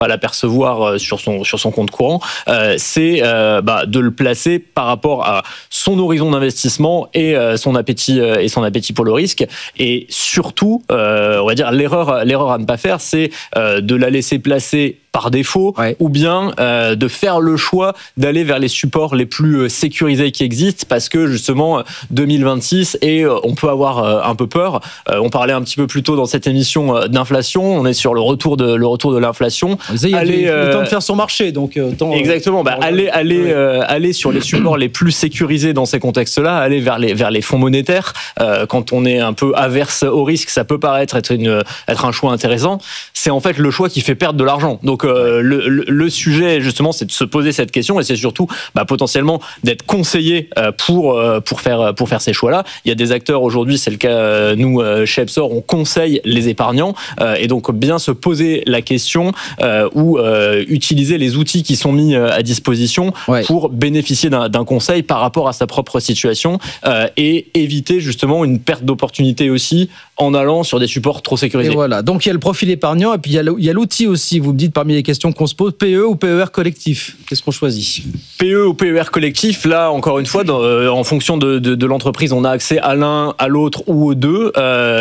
à l'apercevoir sur son compte courant, c'est de le placer par rapport à son horizon d'investissement et son appétit pour le risque. Et surtout, on va dire l'erreur à ne pas faire, c'est de la laisser placer par défaut, ou bien de faire le choix d'aller vers les supports les plus sécurisés qui existent, parce que justement 2026 et on peut avoir un peu peur. On parlait un petit peu plus tôt dans cette émission d'inflation. On est sur le retour de l'inflation. Il y a le temps de faire son marché, donc exactement. Aller sur les supports les plus sécurisés dans ces contextes-là, aller vers les fonds monétaires. Quand on est un peu averse au risque, ça peut paraître être un choix intéressant. C'est en fait le choix qui fait perdre de l'argent. Donc le sujet justement, c'est de se poser cette question, et c'est surtout potentiellement d'être conseillé pour faire ces choix-là. Il y a des acteurs aujourd'hui, c'est le cas nous chez Epsor, on conseille les épargnants, et donc bien se poser la question ou utiliser les outils qui sont mis à disposition pour bénéficier d'un conseil par rapport à sa propre situation, et éviter justement une perte d'opportunité aussi en allant sur des supports trop sécurisés. Et voilà, donc il y a le profil épargnant, et puis il y a l'outil aussi. Vous me dites parmi les questions qu'on se pose, PE ou PER collectif, qu'est-ce qu'on choisit? PE ou PER collectif, là encore une fois, en fonction de l'entreprise, on a accès à l'un, à l'autre ou aux deux.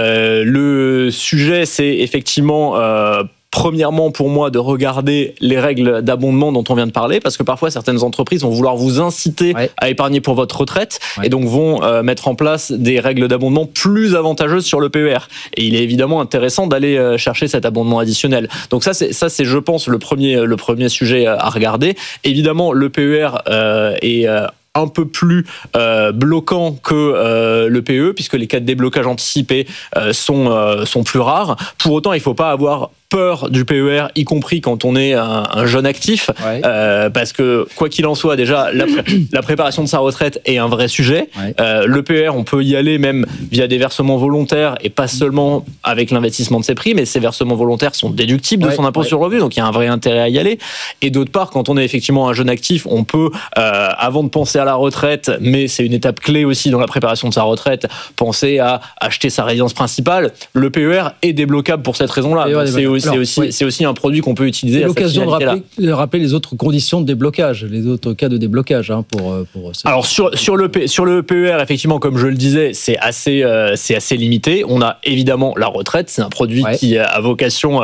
Le sujet, c'est effectivement premièrement, pour moi, de regarder les règles d'abondement dont on vient de parler, parce que parfois, certaines entreprises vont vouloir vous inciter à épargner pour votre retraite, et donc vont mettre en place des règles d'abondement plus avantageuses sur le PER. Et il est évidemment intéressant d'aller chercher cet abondement additionnel. Donc ça, c'est je pense, le premier sujet à regarder. Évidemment, le PER est un peu plus bloquant que le PE, puisque les cas de déblocage anticipé sont plus rares. Pour autant, il ne faut pas avoir peur du PER, y compris quand on est un jeune actif, parce que quoi qu'il en soit, déjà la préparation de sa retraite est un vrai sujet. Le PER, on peut y aller même via des versements volontaires et pas seulement avec l'investissement de ses primes, mais ces versements volontaires sont déductibles de son impôt sur le revenu, donc il y a un vrai intérêt à y aller. Et d'autre part, quand on est effectivement un jeune actif, on peut, avant de penser à la retraite, mais c'est une étape clé aussi dans la préparation de sa retraite, penser à acheter sa résidence principale. Le PER est débloquable pour cette raison-là. C'est aussi un produit qu'on peut utiliser. C'est l'occasion de rappeler les autres conditions de déblocage, les autres cas de déblocage. Alors sur le PER, effectivement, comme je le disais, c'est assez limité. On a évidemment la retraite, c'est un produit qui a vocation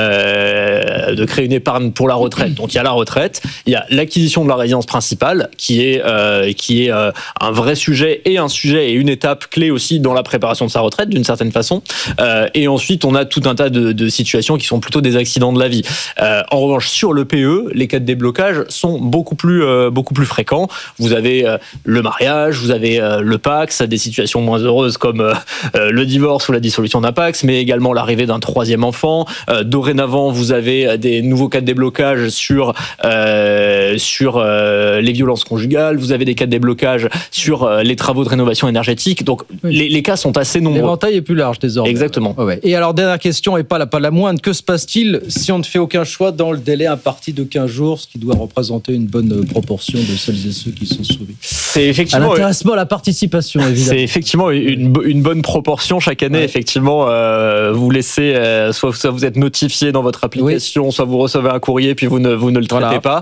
de créer une épargne pour la retraite. Donc il y a la retraite, il y a l'acquisition de la résidence principale, qui est un vrai sujet et une étape clé aussi dans la préparation de sa retraite, d'une certaine façon. Et ensuite, on a tout un tas de situations qui sont plutôt des accidents de la vie. En revanche, sur le PE, les cas de déblocage sont beaucoup plus fréquents. Vous avez le mariage, vous avez le Pacs, des situations moins heureuses comme le divorce ou la dissolution d'un Pacs, mais également l'arrivée d'un troisième enfant. Dorénavant, vous avez des nouveaux cas de déblocage sur les violences conjugales. Vous avez des cas de déblocage sur les travaux de rénovation énergétique. Donc, les cas sont assez nombreux. L'éventail est plus large désormais. Exactement. Et alors, dernière question, et pas la moindre, que se passe-t-il si on ne fait aucun choix dans le délai imparti de 15 jours, ce qui doit représenter une bonne proportion de celles et ceux qui sont sauvés? C'est effectivement à l'intéressement, à la participation, évidemment. C'est effectivement une bonne proportion chaque année. Effectivement, vous laissez, soit vous êtes notifié dans votre application, soit vous recevez un courrier puis vous ne le traitez pas.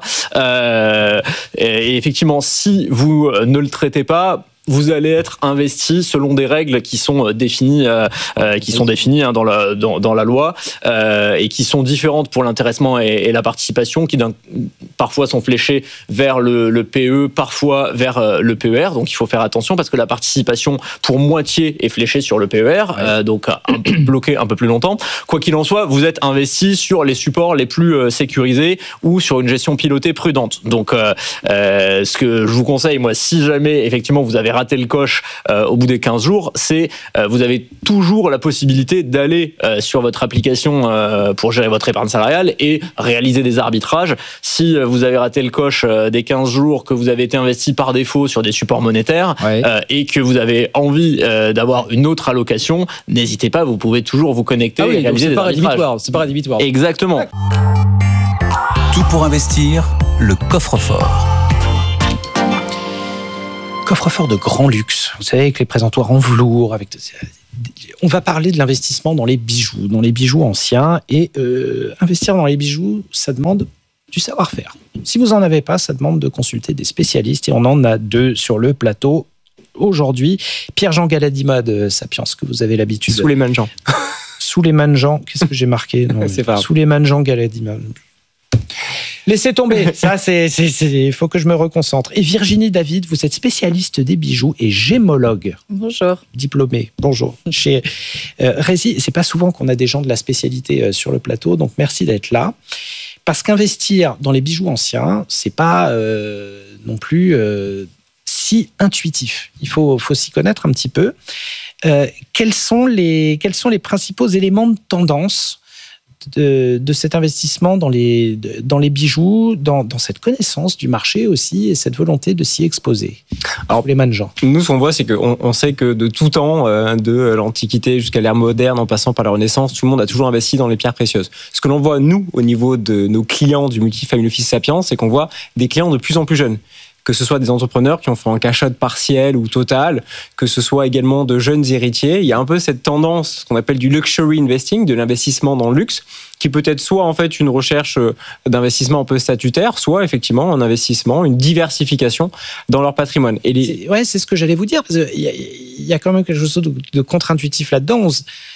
Et effectivement, si vous ne le traitez pas, vous allez être investi selon des règles qui sont définies, dans la loi, et qui sont différentes pour l'intéressement et la participation, qui parfois sont fléchées vers le PE, parfois vers le PER. Donc il faut faire attention parce que la participation pour moitié est fléchée sur le PER, donc bloquée un peu plus longtemps. Quoi qu'il en soit, vous êtes investi sur les supports les plus sécurisés ou sur une gestion pilotée prudente. Donc ce que je vous conseille, moi, si jamais effectivement vous avez raté le coche au bout des 15 jours, c'est vous avez toujours la possibilité d'aller sur votre application pour gérer votre épargne salariale et réaliser des arbitrages. Si vous avez raté le coche des 15 jours, que vous avez été investi par défaut sur des supports monétaires et que vous avez envie d'avoir une autre allocation, n'hésitez pas, vous pouvez toujours vous connecter et réaliser des arbitrages. C'est pas rédhibitoire. Exactement. Tout pour investir, le coffre-fort. Coffre-fort de grand luxe, vous savez, avec les présentoirs en velours, avec on va parler de l'investissement dans les bijoux anciens. Et investir dans les bijoux, ça demande du savoir-faire. Si vous n'en avez pas, ça demande de consulter des spécialistes. Et on en a 2 sur le plateau aujourd'hui. Pierre-Jean Galadima de Sapiens, que vous avez l'habitude... Souleymane Jean. Souleymane Jean, qu'est-ce que j'ai marqué? Souleymane Jean Galadima. Laissez tomber, ça il faut que je me reconcentre. Et Virginie David, vous êtes spécialiste des bijoux et gémologue. Bonjour. Diplômée, bonjour. Chez Rési, c'est pas souvent qu'on a des gens de la spécialité sur le plateau, donc merci d'être là. Parce qu'investir dans les bijoux anciens, c'est pas non plus si intuitif. Il faut s'y connaître un petit peu. Quels sont les principaux éléments de tendance de cet investissement dans les bijoux, dans cette connaissance du marché aussi et cette volonté de s'y exposer? Alors, les Jean. Nous, ce qu'on voit, c'est qu'on sait que de tout temps, de l'Antiquité jusqu'à l'ère moderne, en passant par la Renaissance, tout le monde a toujours investi dans les pierres précieuses. Ce que l'on voit, nous, au niveau de nos clients du Multifamily Office Sapiens, c'est qu'on voit des clients de plus en plus jeunes. Que ce soit des entrepreneurs qui ont fait un cash-out partiel ou total, que ce soit également de jeunes héritiers. Il y a un peu cette tendance, ce qu'on appelle du luxury investing, de l'investissement dans le luxe, qui peut être soit en fait une recherche d'investissement un peu statutaire, soit effectivement un investissement, une diversification dans leur patrimoine. Et c'est ce que j'allais vous dire, parce qu'il y a quand même quelque chose de contre-intuitif là-dedans.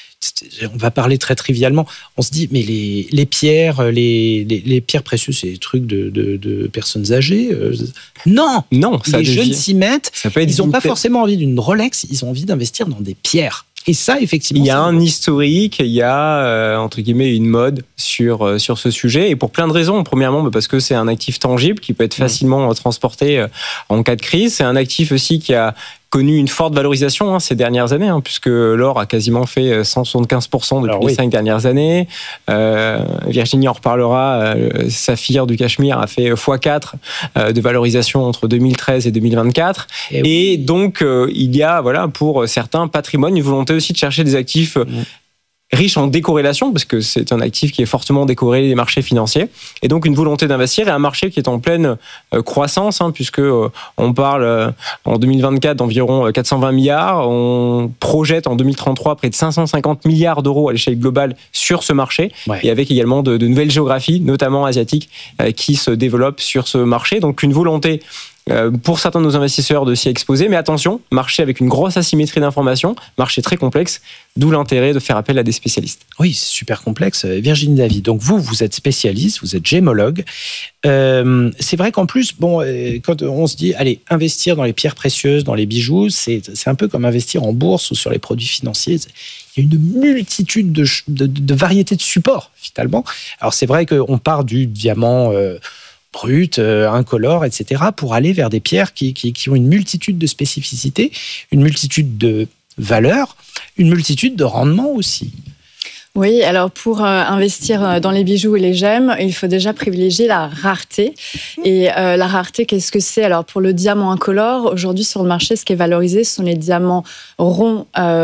On va parler très trivialement. On se dit, mais les pierres, les pierres précieuses, c'est des trucs de personnes âgées. Non, ça les jeunes s'y mettent. Ils n'ont pas forcément envie d'une Rolex, ils ont envie d'investir dans des pierres. Et ça, effectivement... Il y a un historique, il y a, entre guillemets, une mode sur ce sujet, et pour plein de raisons. Premièrement, parce que c'est un actif tangible qui peut être facilement transporté en cas de crise. C'est un actif aussi qui a connu une forte valorisation ces dernières années, puisque l'or a quasiment fait 175% depuis les 5 dernières années. Virginie en reparlera, Saphir du Cachemire a fait x4 de valorisation entre 2013 et 2024. Et donc, il y a, pour certains patrimoines, une volonté aussi de chercher des actifs riche en décorrélation, parce que c'est un actif qui est fortement décorrélé des marchés financiers, et donc une volonté d'investir, et un marché qui est en pleine croissance, puisque on parle en 2024 d'environ 420 milliards, on projette en 2033 près de 550 milliards d'euros à l'échelle globale sur ce marché, et avec également de nouvelles géographies, notamment asiatiques, qui se développent sur ce marché, donc une volonté pour certains de nos investisseurs de s'y exposer, mais attention, marché avec une grosse asymétrie d'informations, marché très complexe, d'où l'intérêt de faire appel à des spécialistes. Oui, c'est super complexe. Virginie David, donc vous êtes spécialiste, vous êtes gémologue. C'est vrai qu'en plus, quand on se dit, allez, investir dans les pierres précieuses, dans les bijoux, c'est un peu comme investir en bourse ou sur les produits financiers. Il y a une multitude de variétés de supports, finalement. Alors c'est vrai qu'on part du diamant... brut, incolore, etc., pour aller vers des pierres qui ont une multitude de spécificités, une multitude de valeurs, une multitude de rendements aussi. Oui, alors pour investir dans les bijoux et les gemmes, il faut déjà privilégier la rareté. Et la rareté, qu'est-ce que c'est? Alors pour le diamant incolore, aujourd'hui sur le marché, ce qui est valorisé, ce sont les diamants ronds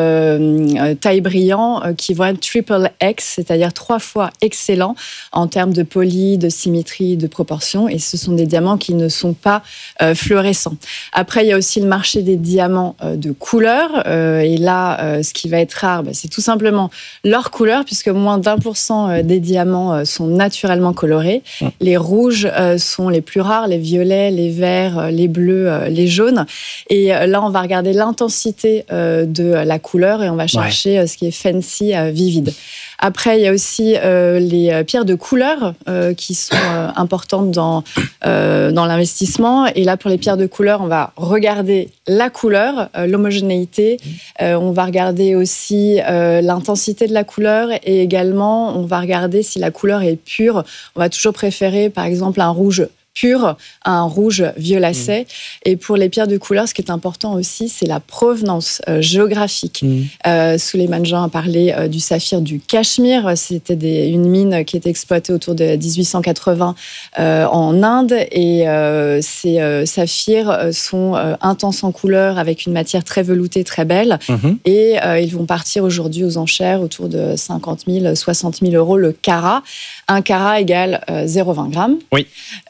taille brillant qui vont être triple X, c'est-à-dire 3 fois excellents en termes de poli, de symétrie, de proportion. Et ce sont des diamants qui ne sont pas fluorescents. Après, il y a aussi le marché des diamants de couleur. Et là, ce qui va être rare, c'est tout simplement leur couleur, puisque moins d'1% des diamants sont naturellement colorés. Les rouges sont les plus rares, les violets, les verts, les bleus, les jaunes. Et là, on va regarder l'intensité de la couleur et on va chercher ce qui est fancy, vivide. Après, il y a aussi les pierres de couleur qui sont importantes dans l'investissement. Et là, pour les pierres de couleur, on va regarder la couleur, l'homogénéité. On va regarder aussi l'intensité de la couleur et également, on va regarder si la couleur est pure. On va toujours préférer, par exemple, un rouge pur à un rouge violacé. Et pour les pierres de couleur, ce qui est important aussi, c'est la provenance géographique. Souleymane Jean a parlé du saphir du Cachemire. C'était une mine qui était exploitée autour de 1880 en Inde. Et ces saphirs sont intenses en couleur, avec une matière très veloutée, très belle. Et ils vont partir aujourd'hui aux enchères autour de 50 000, 60 000 euros le carat. Un carat égale 0,20 grammes. Oui.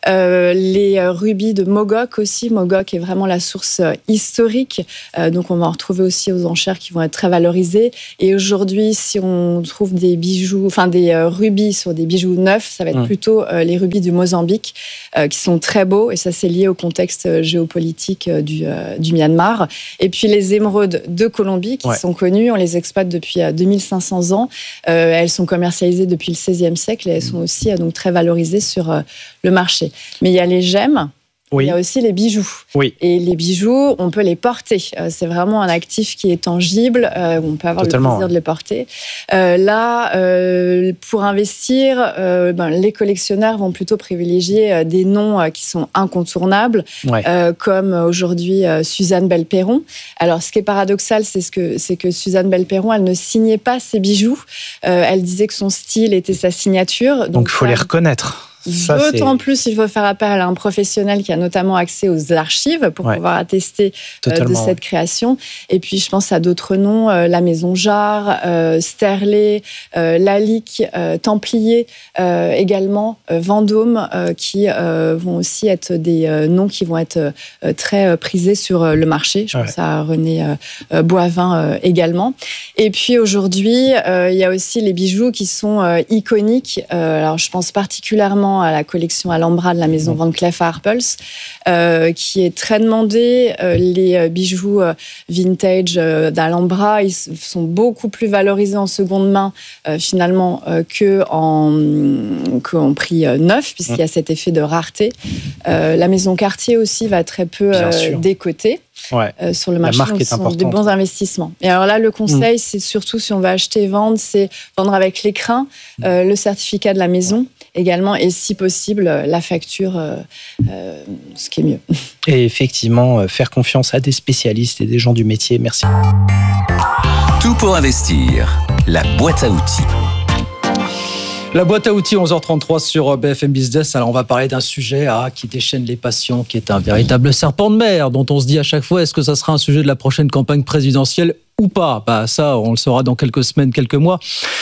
Les rubis de Mogok aussi. Mogok est vraiment la source historique. Donc, on va en retrouver aussi aux enchères qui vont être très valorisées. Et aujourd'hui, si on trouve des bijoux, des rubis sur des bijoux neufs, ça va être plutôt les rubis du Mozambique qui sont très beaux. Et ça, c'est lié au contexte géopolitique du Myanmar. Et puis, les émeraudes de Colombie qui sont connues. On les exploite depuis 2500 ans. Elles sont commercialisées depuis le XVIe siècle et elles sont aussi donc très valorisées sur le marché. Mais il y a les gemmes. Il y a aussi les bijoux. Et les bijoux, on peut les porter. C'est vraiment un actif qui est tangible. On peut avoir le plaisir de les porter. Pour investir, les collectionneurs vont plutôt privilégier des noms qui sont incontournables, comme aujourd'hui Suzanne Belperron. Alors, ce qui est paradoxal, c'est que Suzanne Belperron, elle ne signait pas ses bijoux. Elle disait que son style était sa signature. Donc, il faut les reconnaître. D'autant plus, il faut faire appel à un professionnel qui a notamment accès aux archives pour pouvoir attester de cette création. Et puis, je pense à d'autres noms, la Maison Jarre, Sterlet, Lalique, Templier, également Vendôme, qui vont aussi être des noms qui vont être très prisés sur le marché. Je pense à René Boivin également. Et puis, aujourd'hui, il y a aussi les bijoux qui sont iconiques. Alors, je pense particulièrement à la collection Alhambra de la maison Van Cleef & Arpels, qui est très demandée. Les bijoux vintage d'Alhambra, ils sont beaucoup plus valorisés en seconde main, finalement, qu'en prix neuf, puisqu'il y a cet effet de rareté. La maison Cartier aussi va très peu décotée. Sur le marché, donc ce sont des bons investissements. Et alors là, le conseil, c'est surtout si on va acheter et vendre, c'est vendre avec l'écrin, le certificat de la maison également, et si possible, la facture, ce qui est mieux. Et effectivement, faire confiance à des spécialistes et des gens du métier. Merci. Tout pour investir, la boîte à outils. La boîte à outils, 11h33 sur BFM Business. Alors, on va parler d'un sujet qui déchaîne les passions, qui est un véritable serpent de mer, dont on se dit à chaque fois, est-ce que ça sera un sujet de la prochaine campagne présidentielle ou pas ? Ça, on le saura dans quelques semaines, quelques mois.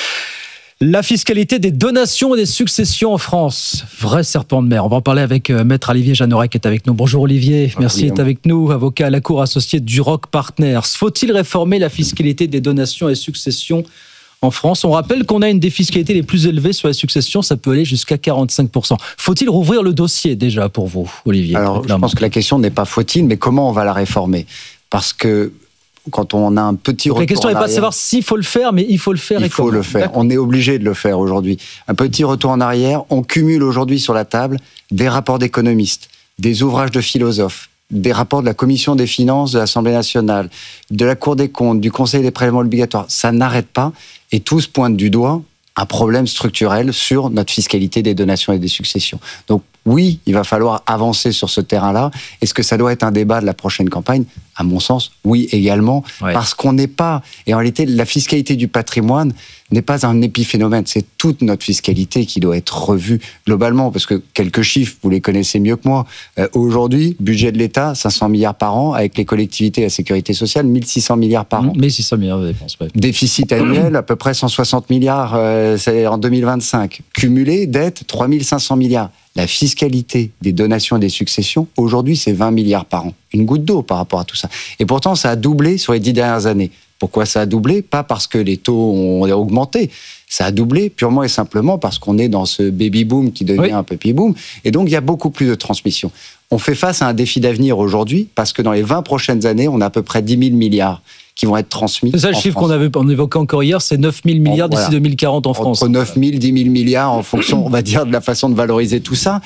La fiscalité des donations et des successions en France. Vrai serpent de mer. On va en parler avec Maître Olivier Jeanneret qui est avec nous. Bonjour Olivier, merci d'être avec nous, avocat à la Cour associé du Rock Partners. Faut-il réformer la fiscalité des donations et successions en France? On rappelle qu'on a une des fiscalités les plus élevées sur les successions, ça peut aller jusqu'à 45%. Faut-il rouvrir le dossier déjà pour vous, Olivier? Alors, je pense que la question n'est pas faut-il, mais comment on va la réformer? Parce que quand on a un petit retour en arrière... La question n'est pas de savoir s'il faut le faire, mais il faut le faire. Il faut le faire. On est obligé de le faire aujourd'hui. Un petit retour en arrière, on cumule aujourd'hui sur la table des rapports d'économistes, des ouvrages de philosophes, des rapports de la Commission des finances de l'Assemblée nationale, de la Cour des comptes, du Conseil des prélèvements obligatoires. Ça n'arrête pas et tous pointent du doigt un problème structurel sur notre fiscalité des donations et des successions. Donc oui, il va falloir avancer sur ce terrain-là. Est-ce que ça doit être un débat de la prochaine campagne ? À mon sens, oui également, parce qu'on n'est pas... Et en réalité, la fiscalité du patrimoine n'est pas un épiphénomène, c'est toute notre fiscalité qui doit être revue globalement, parce que quelques chiffres, vous les connaissez mieux que moi. Aujourd'hui, budget de l'État, 500 milliards par an, avec les collectivités et la sécurité sociale, 1600 milliards par an. 1600 milliards de dépenses, Déficit annuel, à peu près 160 milliards c'est en 2025. Cumulé, dette, 3500 milliards. La fiscalité des donations et des successions, aujourd'hui, c'est 20 milliards par an. Une goutte d'eau par rapport à tout ça. Et pourtant, ça a doublé sur les 10 dernières années. Pourquoi ça a doublé ? Pas parce que les taux ont augmenté. Ça a doublé purement et simplement parce qu'on est dans ce baby-boom qui devient un puppy-boom. Et donc, il y a beaucoup plus de transmission. On fait face à un défi d'avenir aujourd'hui parce que dans les 20 prochaines années, on a à peu près 10 000 milliards qui vont être transmis. C'est ça le chiffre qu'on évoquait encore hier, c'est 9 000 milliards d'ici 2040 en France. Entre 9 000 et 10 000 milliards en fonction, on va dire, de la façon de valoriser tout ça.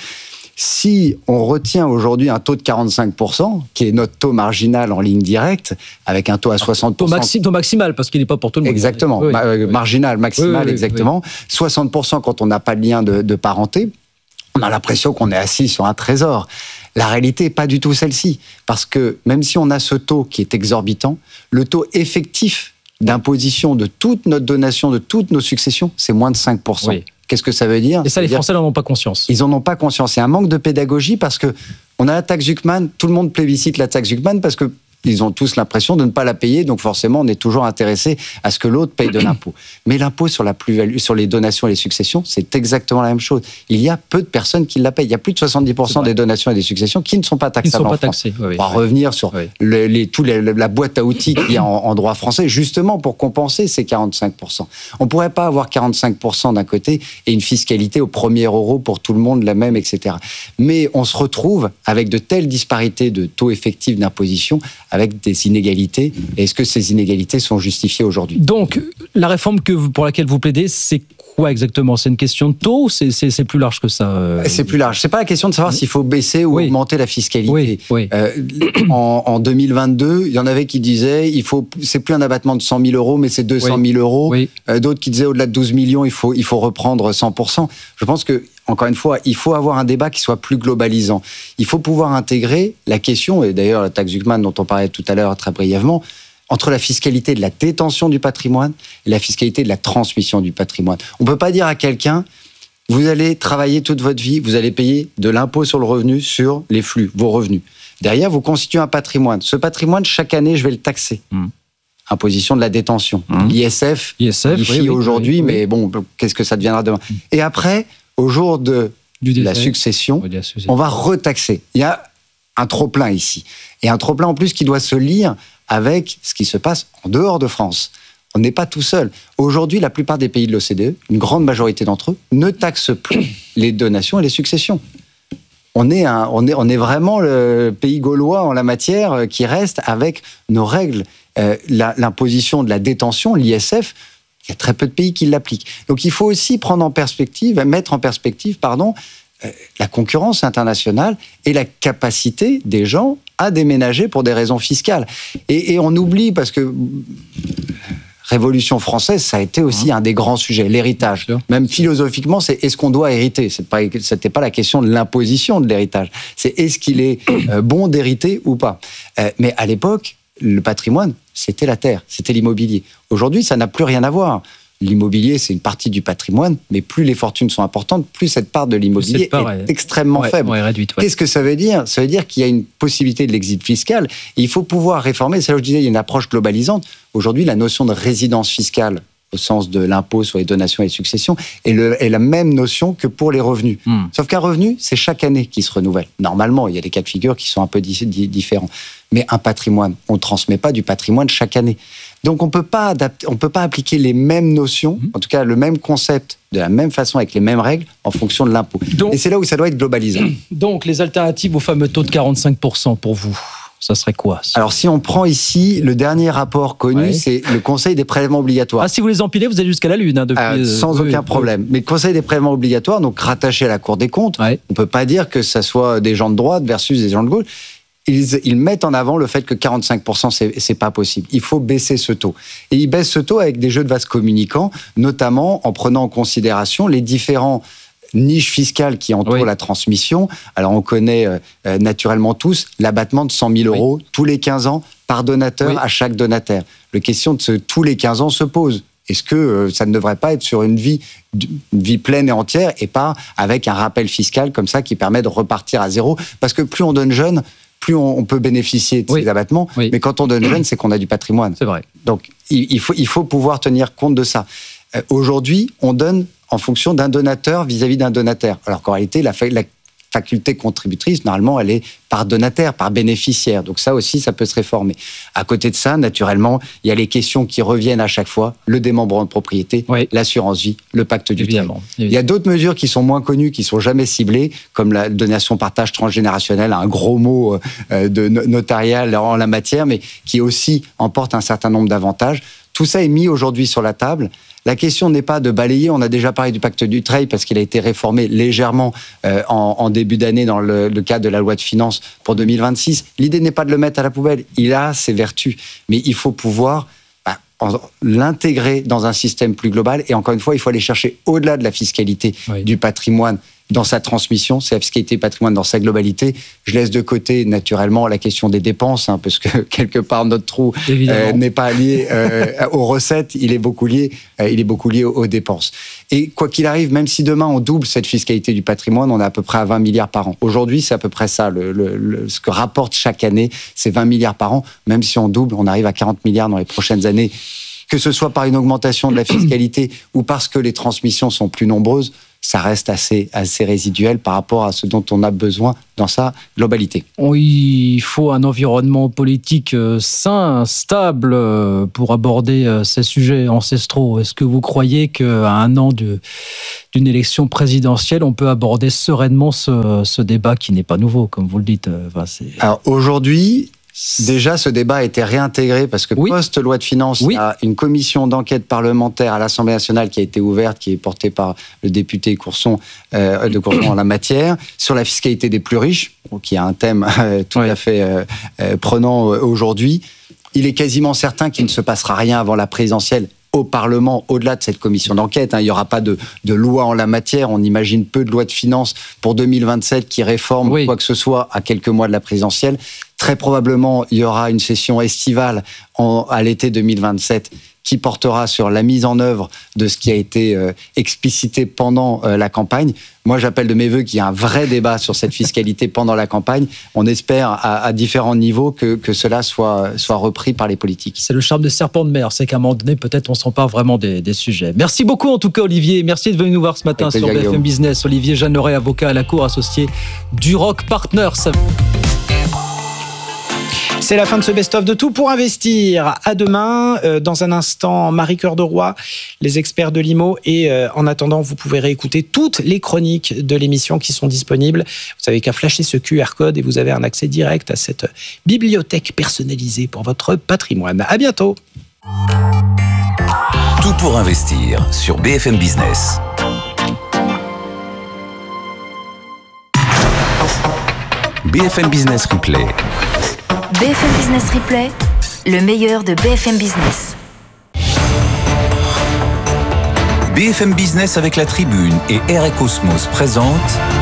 Si on retient aujourd'hui un taux de 45%, qui est notre taux marginal en ligne directe, avec un taux à 60%... Taux maximal, parce qu'il n'est pas pour tout le monde. Exactement, marginal, maximal, exactement. 60% quand on n'a pas de lien de parenté, on a l'impression qu'on est assis sur un trésor. La réalité n'est pas du tout celle-ci, parce que même si on a ce taux qui est exorbitant, le taux effectif d'imposition de toute notre donation, de toutes nos successions, c'est moins de 5%. Oui. Qu'est-ce que ça veut dire ? Et ça, les Français n'en ont pas conscience. Ils n'en ont pas conscience. C'est un manque de pédagogie parce que on a la taxe Zuckman, tout le monde plébiscite la taxe Zuckman parce que Ils ont tous l'impression de ne pas la payer, donc forcément, on est toujours intéressé à ce que l'autre paye de l'impôt. Mais l'impôt sur la plus-value, sur les donations et les successions, c'est exactement la même chose. Il y a peu de personnes qui la payent. Il y a plus de 70% des donations et des successions qui ne sont pas taxables en France. On va revenir sur la boîte à outils qu'il y a en droit français, justement pour compenser ces 45%. On ne pourrait pas avoir 45% d'un côté et une fiscalité au premier euro pour tout le monde, la même, etc. Mais on se retrouve avec de telles disparités de taux effectifs d'imposition, avec des inégalités. Est-ce que ces inégalités sont justifiées aujourd'hui ? Donc, la réforme pour laquelle vous plaidez, c'est quoi exactement ? C'est une question de taux ou c'est plus large que ça C'est plus large. C'est pas la question de savoir s'il faut baisser ou augmenter la fiscalité. En 2022, il y en avait qui disaient c'est plus un abattement de 100 000 euros, mais c'est 200 000 euros. D'autres qui disaient au-delà de 12 millions, il faut reprendre 100%. Je pense que, encore une fois, il faut avoir un débat qui soit plus globalisant. Il faut pouvoir intégrer la question, et d'ailleurs la taxe Zuckman dont on parlait tout à l'heure très brièvement, entre la fiscalité de la détention du patrimoine et la fiscalité de la transmission du patrimoine. On ne peut pas dire à quelqu'un, vous allez travailler toute votre vie, vous allez payer de l'impôt sur le revenu sur les flux, vos revenus. Derrière, vous constituez un patrimoine. Ce patrimoine, chaque année, je vais le taxer. Imposition de la détention. L'ISF, aujourd'hui, mais bon, qu'est-ce que ça deviendra demain ? Et après, au jour de la succession, on va retaxer. Il y a un trop-plein ici. Et un trop-plein en plus qui doit se lire avec ce qui se passe en dehors de France. On n'est pas tout seul. Aujourd'hui, la plupart des pays de l'OCDE, une grande majorité d'entre eux, ne taxent plus les donations et les successions. On est vraiment le pays gaulois en la matière qui reste avec nos règles. L'imposition de la détention, l'ISF, il y a très peu de pays qui l'appliquent. Donc il faut aussi mettre en perspective, la concurrence internationale et la capacité des gens à déménager pour des raisons fiscales. Et on oublie, parce que Révolution française, ça a été aussi un des grands sujets, l'héritage. Même philosophiquement, c'est est-ce qu'on doit hériter ? C'était pas la question de l'imposition de l'héritage. C'est est-ce qu'il est bon d'hériter ou pas ? Mais à l'époque, le patrimoine, c'était la terre, c'était l'immobilier. Aujourd'hui, ça n'a plus rien à voir. L'immobilier, c'est une partie du patrimoine, mais plus les fortunes sont importantes, plus cette part de l'immobilier est extrêmement faible. Réduite, Qu'est-ce que ça veut dire ? Ça veut dire qu'il y a une possibilité de l'exit fiscal et il faut pouvoir réformer. C'est là où je disais, il y a une approche globalisante. Aujourd'hui, la notion de résidence fiscale, au sens de l'impôt sur les donations et les successions, est la même notion que pour les revenus. Sauf qu'un revenu, c'est chaque année qui se renouvelle. Normalement, il y a des cas de figure qui sont un peu différents. Mais un patrimoine, on ne transmet pas du patrimoine chaque année. Donc on ne peut pas appliquer les mêmes notions, en tout cas le même concept, de la même façon, avec les mêmes règles, en fonction de l'impôt. Et c'est là où ça doit être globalisé. Donc les alternatives au fameux taux de 45% pour vous, ça serait quoi ? Alors si on prend ici, le dernier rapport connu, c'est le Conseil des prélèvements obligatoires. Ah, si vous les empilez, vous allez jusqu'à la Lune. Sans aucun problème. Mais le Conseil des prélèvements obligatoires, donc rattaché à la Cour des comptes, on ne peut pas dire que ça soit des gens de droite versus des gens de gauche. Ils mettent en avant le fait que 45%, c'est pas possible. Il faut baisser ce taux. Et ils baissent ce taux avec des jeux de vases communicants, notamment en prenant en considération les différents niches fiscales qui entourent la transmission. Alors, on connaît naturellement tous l'abattement de 100 000 euros tous les 15 ans par donateur à chaque donataire. La question de tous les 15 ans se pose. Est-ce que ça ne devrait pas être sur une vie pleine et entière et pas avec un rappel fiscal comme ça qui permet de repartir à zéro ? Parce que plus on donne jeune, plus on peut bénéficier de ces abattements. Mais quand on donne jeune, c'est qu'on a du patrimoine. C'est vrai. Donc, il faut pouvoir tenir compte de ça. Aujourd'hui, on donne en fonction d'un donateur vis-à-vis d'un donataire. Alors qu'en réalité, la faculté contributrice, normalement, elle est par donataire, par bénéficiaire. Donc ça aussi, ça peut se réformer. À côté de ça, naturellement, il y a les questions qui reviennent à chaque fois, le démembrement de propriété, l'assurance vie, le pacte du trait. Il y a d'autres mesures qui sont moins connues, qui sont jamais ciblées, comme la donation-partage transgénérationnelle, un gros mot de notarial en la matière, mais qui aussi emporte un certain nombre d'avantages. Tout ça est mis aujourd'hui sur la table. La question n'est pas de balayer, on a déjà parlé du pacte du trade parce qu'il a été réformé légèrement en début d'année dans le cadre de la loi de finances pour 2026. L'idée n'est pas de le mettre à la poubelle, il a ses vertus, mais il faut pouvoir l'intégrer dans un système plus global et encore une fois, il faut aller chercher au-delà de la fiscalité du patrimoine dans sa transmission, c'est la fiscalité patrimoine dans sa globalité. Je laisse de côté naturellement la question des dépenses, parce que quelque part notre trou n'est pas lié aux recettes, il est beaucoup lié aux dépenses. Et quoi qu'il arrive, même si demain on double cette fiscalité du patrimoine, on est à peu près à 20 milliards par an. Aujourd'hui, c'est à peu près ça, ce que rapporte chaque année, c'est 20 milliards par an. Même si on double, on arrive à 40 milliards dans les prochaines années. Que ce soit par une augmentation de la fiscalité ou parce que les transmissions sont plus nombreuses, ça reste assez résiduel par rapport à ce dont on a besoin dans sa globalité. Il faut un environnement politique sain, stable pour aborder ces sujets ancestraux. Est-ce que vous croyez qu'à un an d'une élection présidentielle, on peut aborder sereinement ce débat qui n'est pas nouveau, comme vous le dites? Alors aujourd'hui, déjà, ce débat a été réintégré parce que post-loi de finances, il y a une commission d'enquête parlementaire à l'Assemblée nationale qui a été ouverte, qui est portée par le député Courson en la matière, sur la fiscalité des plus riches, qui est un thème tout à fait prenant aujourd'hui. Il est quasiment certain qu'il ne se passera rien avant la présidentielle au Parlement, au-delà de cette commission d'enquête. Il n'y aura pas de loi en la matière. On imagine peu de lois de finances pour 2027 qui réforment quoi que ce soit à quelques mois de la présidentielle. Très probablement, il y aura une session estivale à l'été 2027 qui portera sur la mise en œuvre de ce qui a été explicité pendant la campagne. Moi, j'appelle de mes voeux qu'il y ait un vrai débat sur cette fiscalité pendant la campagne. On espère à différents niveaux que cela soit repris par les politiques. C'est le charme des serpents de mer, c'est qu'à un moment donné, peut-être on s'empare vraiment des sujets. Merci beaucoup en tout cas, Olivier. Merci de venir nous voir ce matin sur BFM Business. Olivier Jeanneret, avocat à la Cour, associé Duroc Partners. C'est la fin de ce best-of de Tout pour investir. À demain. Dans un instant, Marie Cœur de Roy, les experts de l'IMO. Et en attendant, vous pouvez réécouter toutes les chroniques de l'émission qui sont disponibles. Vous n'avez qu'à flasher ce QR code et vous avez un accès direct à cette bibliothèque personnalisée pour votre patrimoine. À bientôt. Tout pour investir sur BFM Business. BFM Business Replay. BFM Business Replay, le meilleur de BFM Business. BFM Business avec la Tribune et Air & Cosmos présente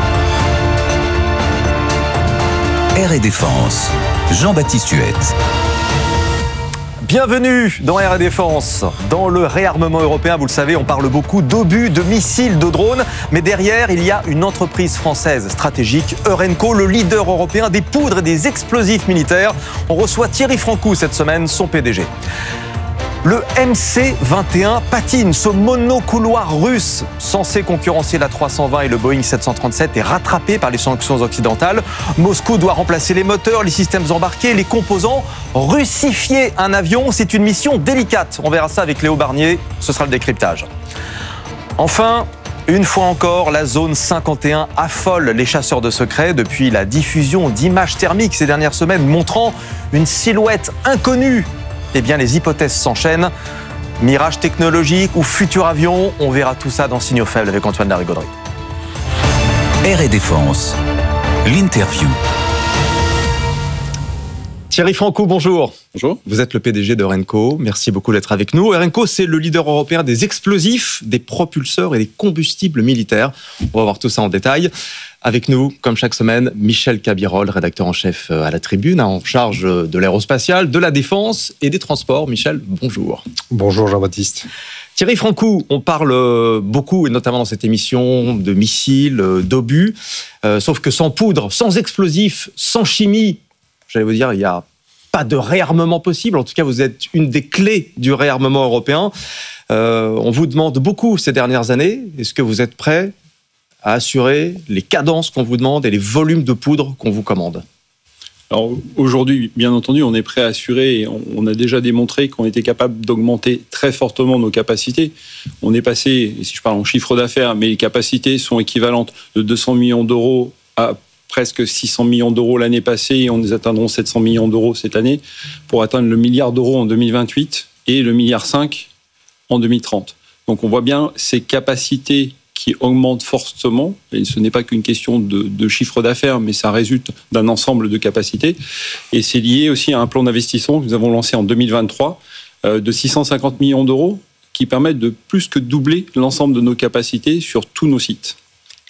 Air & Défense. Jean-Baptiste Huette. Bienvenue dans Air & Défense. Dans le réarmement européen, vous le savez, on parle beaucoup d'obus, de missiles, de drones. Mais derrière, il y a une entreprise française stratégique, Eurenco, le leader européen des poudres et des explosifs militaires. On reçoit Thierry Francou cette semaine, son PDG. Le MC-21 patine, ce monocouloir russe censé concurrencer l'A320 et le Boeing 737 est rattrapé par les sanctions occidentales. Moscou doit remplacer les moteurs, les systèmes embarqués, les composants. Russifier un avion, c'est une mission délicate. On verra ça avec Léo Barnier, ce sera le décryptage. Enfin, une fois encore, la zone 51 affole les chasseurs de secrets depuis la diffusion d'images thermiques ces dernières semaines montrant une silhouette inconnue. Eh bien, les hypothèses s'enchaînent. Mirage technologique ou futur avion, on verra tout ça dans Signaux Faibles avec Antoine Larigauderie. Air & Défense, l'interview. Thierry Francou, bonjour. Bonjour. Vous êtes le PDG d'Eurenco. Merci beaucoup d'être avec nous. Eurenco, c'est le leader européen des explosifs, des propulseurs et des combustibles militaires. On va voir tout ça en détail. Avec nous, comme chaque semaine, Michel Cabirol, rédacteur en chef à la Tribune, en charge de l'aérospatiale, de la défense et des transports. Michel, bonjour. Bonjour Jean-Baptiste. Thierry Francou, on parle beaucoup, et notamment dans cette émission, de missiles, d'obus, sauf que sans poudre, sans explosifs, sans chimie, j'allais vous dire, il n'y a pas de réarmement possible. En tout cas, vous êtes une des clés du réarmement européen. On vous demande beaucoup ces dernières années. Est-ce que vous êtes prêt à assurer les cadences qu'on vous demande et les volumes de poudre qu'on vous commande? Alors aujourd'hui, bien entendu, on est prêt à assurer et on a déjà démontré qu'on était capable d'augmenter très fortement nos capacités. On est passé, et si je parle en chiffre d'affaires, mais les capacités sont équivalentes de 200 millions d'euros à presque 600 millions d'euros l'année passée et on atteindront 700 millions d'euros cette année pour atteindre le milliard d'euros en 2028 et le milliard 5 en 2030. Donc on voit bien ces capacités qui augmentent fortement, et ce n'est pas qu'une question de chiffre d'affaires, mais ça résulte d'un ensemble de capacités. Et c'est lié aussi à un plan d'investissement que nous avons lancé en 2023 de 650 millions d'euros qui permettent de plus que doubler l'ensemble de nos capacités sur tous nos sites.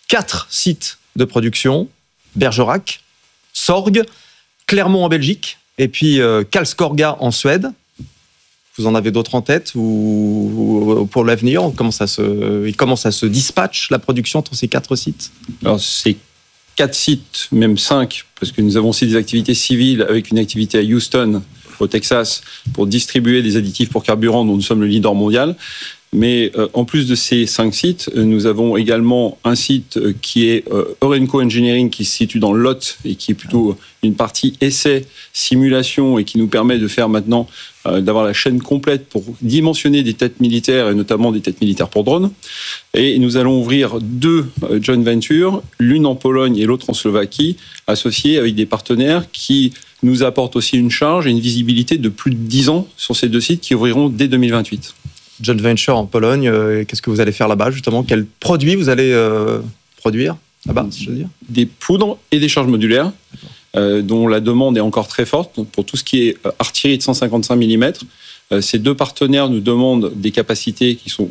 4 sites de production, Bergerac, Sorgues, Clermont en Belgique, et puis Karlskorga en Suède. Vous en avez d'autres en tête ou pour l'avenir, comment ça se dispatche la production entre ces 4 sites? Alors, c'est 4 sites, même 5, parce que nous avons aussi des activités civiles avec une activité à Houston, au Texas, pour distribuer des additifs pour carburant dont nous sommes le leader mondial. Mais en plus de ces 5 sites, nous avons également un site qui est Eurenco Engineering, qui se situe dans le Lot et qui est plutôt une partie essai, simulation et qui nous permet de faire maintenant d'avoir la chaîne complète pour dimensionner des têtes militaires et notamment des têtes militaires pour drones. Et nous allons ouvrir 2 joint ventures, l'une en Pologne et l'autre en Slovaquie, associées avec des partenaires qui nous apportent aussi une charge et une visibilité de plus de 10 ans sur ces 2 sites qui ouvriront dès 2028. Joint venture en Pologne, qu'est-ce que vous allez faire là-bas justement? Quels produits vous allez produire là-bas, si je veux dire? Des poudres et des charges modulaires, dont la demande est encore très forte. Donc, pour tout ce qui est artillerie de 155 mm, ces 2 partenaires nous demandent des capacités qui sont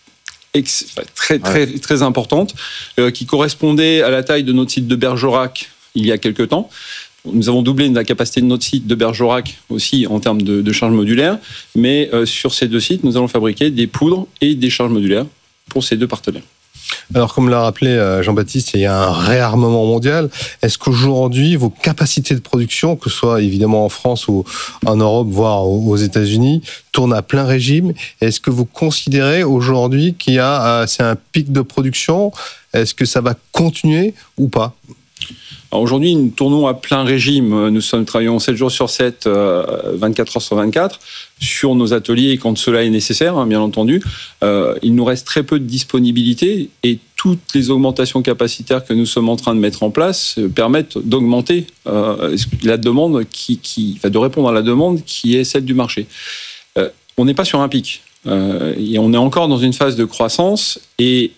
très importantes, qui correspondaient à la taille de notre site de Bergerac il y a quelques temps. Nous avons doublé la capacité de notre site de Bergerac aussi en termes de charges modulaires, mais sur ces 2 sites, nous allons fabriquer des poudres et des charges modulaires pour ces 2 partenaires. Alors, comme l'a rappelé Jean-Baptiste, il y a un réarmement mondial. Est-ce qu'aujourd'hui, vos capacités de production, que ce soit évidemment en France ou en Europe, voire aux États-Unis, tournent à plein régime? Est-ce que vous considérez aujourd'hui qu'il y a c'est un pic de production? Est-ce que ça va continuer ou pas? Alors aujourd'hui, nous tournons à plein régime. Nous travaillons 7 jours sur 7, 24 heures sur 24, sur nos ateliers quand cela est nécessaire, bien entendu. Il nous reste très peu de disponibilité et toutes les augmentations capacitaires que nous sommes en train de mettre en place permettent d'augmenter la demande, de répondre à la demande qui est celle du marché. On n'est pas sur un pic. Et on est encore dans une phase de croissance. Et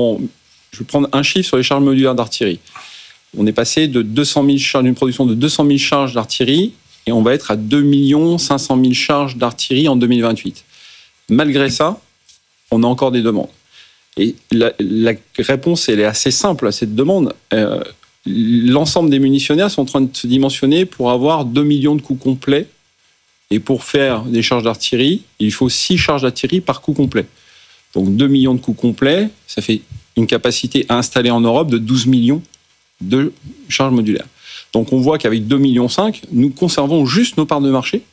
je vais prendre un chiffre sur les charges modulaires d'artillerie. On est passé de 200 000 charges, d'une production de 200 000 charges d'artillerie et on va être à 2 500 000 charges d'artillerie en 2028. Malgré ça, on a encore des demandes. Et la réponse, elle est assez simple à cette demande. L'ensemble des munitionnaires sont en train de se dimensionner pour avoir 2 millions de coups complets. Et pour faire des charges d'artillerie, il faut 6 charges d'artillerie par coup complet. Donc 2 millions de coups complets, ça fait une capacité à installer en Europe de 12 millions de charges modulaires. Donc on voit qu'avec 2,5 millions, nous conservons juste nos parts de marché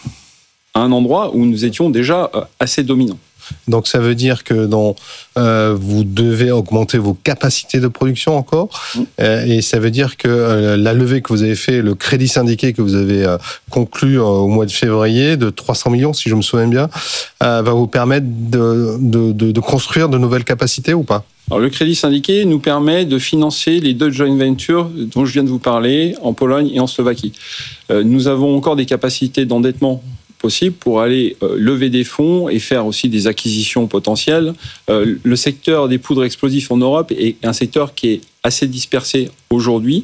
à un endroit où nous étions déjà assez dominants. Donc ça veut dire que vous devez augmenter vos capacités de production encore, et ça veut dire que la levée que vous avez fait, le crédit syndiqué que vous avez conclu au mois de février de 300 millions, si je me souviens bien, va vous permettre de construire de nouvelles capacités ou pas? Alors, le crédit syndiqué nous permet de financer les 2 joint ventures dont je viens de vous parler, en Pologne et en Slovaquie. Nous avons encore des capacités d'endettement possibles pour aller lever des fonds et faire aussi des acquisitions potentielles. Le secteur des poudres explosives en Europe est un secteur qui est assez dispersé aujourd'hui.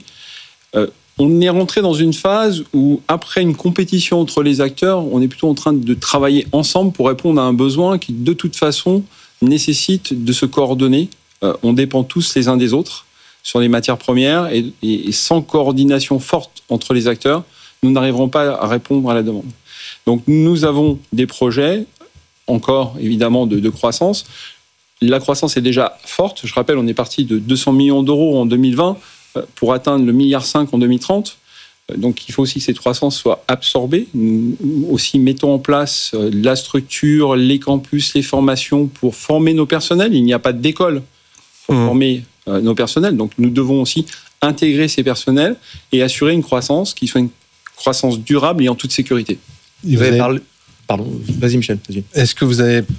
On est rentré dans une phase où, après une compétition entre les acteurs, on est plutôt en train de travailler ensemble pour répondre à un besoin qui, de toute façon, nécessite de se coordonner. On dépend tous les uns des autres sur les matières premières et sans coordination forte entre les acteurs, nous n'arriverons pas à répondre à la demande. Donc nous avons des projets, encore évidemment de croissance. La croissance est déjà forte. Je rappelle, on est parti de 200 millions d'euros en 2020 pour atteindre le 1,5 milliard en 2030. Donc il faut aussi que cette croissance soit absorbée. Nous aussi mettons en place la structure, les campus, les formations pour former nos personnels. Il n'y a pas d'école pour former nos personnels. Donc nous devons aussi intégrer ces personnels et assurer une croissance qui soit une croissance durable et en toute sécurité. Vous avez parlé... Pardon, vas-y Michel. Vas-y. Est-ce que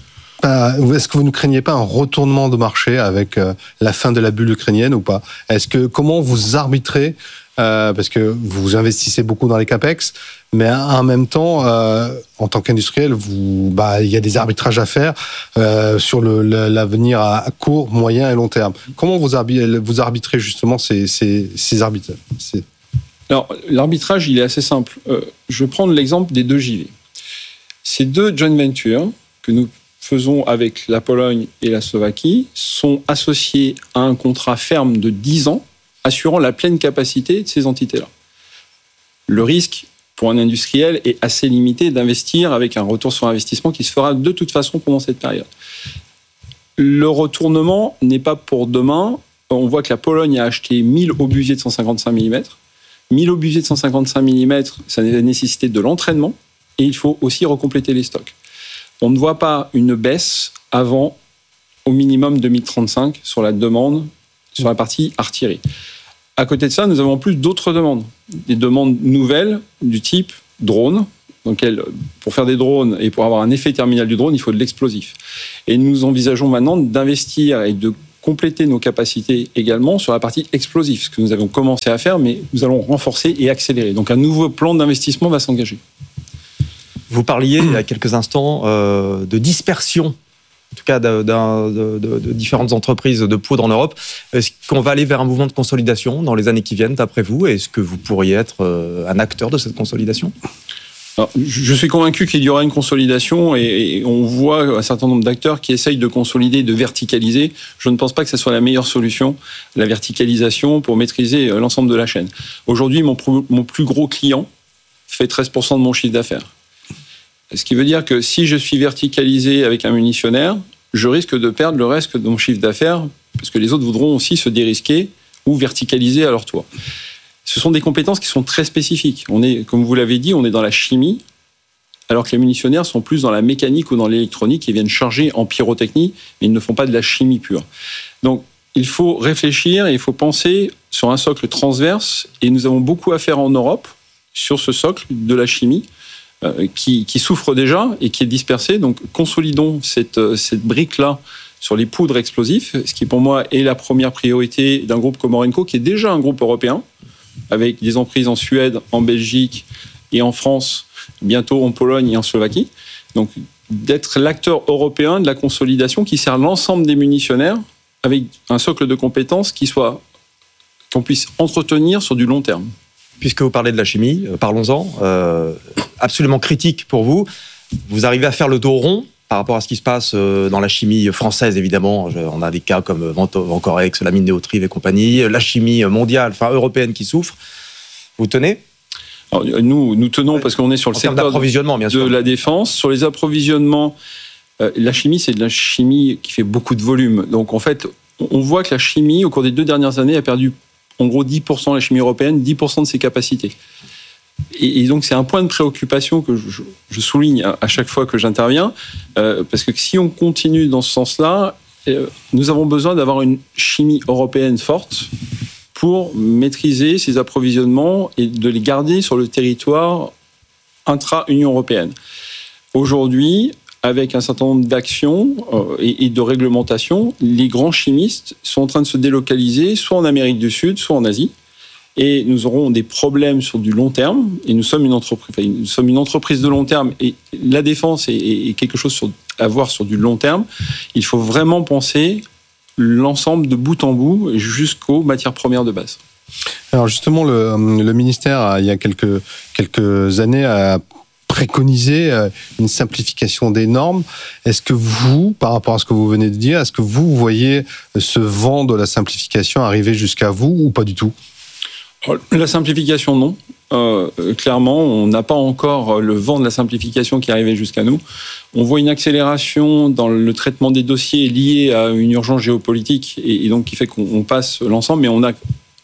vous ne craignez pas un retournement de marché avec la fin de la bulle ukrainienne ou pas? Comment vous arbitrez, parce que vous investissez beaucoup dans les capex, mais en même temps, en tant qu'industriel, il y a des arbitrages à faire sur l'avenir à court, moyen et long terme. Comment vous arbitrez justement ces arbitrages? Alors, l'arbitrage, il est assez simple. Je vais prendre l'exemple des 2 JV. Ces 2 joint ventures que nous faisons avec la Pologne et la Slovaquie sont associés à un contrat ferme de 10 ans assurant la pleine capacité de ces entités-là. Le risque pour un industriel est assez limité d'investir avec un retour sur investissement qui se fera de toute façon pendant cette période. Le retournement n'est pas pour demain. On voit que la Pologne a acheté 1000 obusiers de 155 mm. 1000 obusiers de 155 mm, ça nécessité de l'entraînement et il faut aussi recompléter les stocks. On ne voit pas une baisse avant au minimum 2035 sur la demande, sur la partie artillerie. À côté de ça, nous avons en plus d'autres demandes. Des demandes nouvelles du type drone. Donc, pour faire des drones et pour avoir un effet terminal du drone, il faut de l'explosif. Et nous envisageons maintenant d'investir et de compléter nos capacités également sur la partie explosif, ce que nous avons commencé à faire, mais nous allons renforcer et accélérer. Donc un nouveau plan d'investissement va s'engager. Vous parliez il y a quelques instants de dispersion, en tout cas de différentes entreprises de poudre en Europe. Est-ce qu'on va aller vers un mouvement de consolidation dans les années qui viennent, d'après vous? Est-ce que vous pourriez être un acteur de cette consolidation? Alors, je suis convaincu qu'il y aura une consolidation et on voit un certain nombre d'acteurs qui essayent de consolider, de verticaliser. Je ne pense pas que ce soit la meilleure solution, la verticalisation, pour maîtriser l'ensemble de la chaîne. Aujourd'hui, mon plus gros client fait 13% de mon chiffre d'affaires. Ce qui veut dire que si je suis verticalisé avec un munitionnaire, je risque de perdre le reste de mon chiffre d'affaires parce que les autres voudront aussi se dérisquer ou verticaliser à leur tour. Ce sont des compétences qui sont très spécifiques. On est, comme vous l'avez dit, on est dans la chimie, alors que les munitionnaires sont plus dans la mécanique ou dans l'électronique et viennent charger en pyrotechnie, mais ils ne font pas de la chimie pure. Donc, il faut réfléchir et il faut penser sur un socle transverse. Et nous avons beaucoup à faire en Europe sur ce socle de la chimie qui souffre déjà et qui est dispersé. Donc, consolidons cette brique-là sur les poudres explosifs, ce qui pour moi est la première priorité d'un groupe comme Orenco, qui est déjà un groupe européen, avec des emprises en Suède, en Belgique et en France, bientôt en Pologne et en Slovaquie. Donc, d'être l'acteur européen de la consolidation qui sert l'ensemble des munitionnaires avec un socle de compétences qu'on puisse entretenir sur du long terme. Puisque vous parlez de la chimie, parlons-en. Absolument critique pour vous. Vous arrivez à faire le dos rond par rapport à ce qui se passe dans la chimie française, évidemment. On a des cas comme Vencorex, la mine Néotrive et compagnie, la chimie mondiale, enfin européenne qui souffre. Vous tenez? Alors, nous tenons parce qu'on est sur le secteur d'approvisionnement, bien sûr, de la défense. Sur les approvisionnements, la chimie, c'est de la chimie qui fait beaucoup de volume. Donc, en fait, on voit que la chimie, au cours des 2 dernières années, a perdu en gros 10%, la chimie européenne, 10% de ses capacités. Et donc, c'est un point de préoccupation que je souligne à chaque fois que j'interviens, parce que si on continue dans ce sens-là, nous avons besoin d'avoir une chimie européenne forte pour maîtriser ces approvisionnements et de les garder sur le territoire intra-Union européenne. Aujourd'hui, avec un certain nombre d'actions et de réglementations, les grands chimistes sont en train de se délocaliser, soit en Amérique du Sud, soit en Asie. Et nous aurons des problèmes sur du long terme. Et nous sommes une entreprise de long terme. Et la défense est quelque chose à voir sur du long terme. Il faut vraiment penser l'ensemble de bout en bout jusqu'aux matières premières de base. Alors justement, le ministère, il y a quelques années, a préconisé une simplification des normes. Est-ce que vous, par rapport à ce que vous venez de dire, est-ce que vous voyez ce vent de la simplification arriver jusqu'à vous ou pas du tout ? La simplification, non. Clairement, on n'a pas encore le vent de la simplification qui est arrivé jusqu'à nous. On voit une accélération dans le traitement des dossiers liés à une urgence géopolitique et donc qui fait qu'on passe l'ensemble, mais on a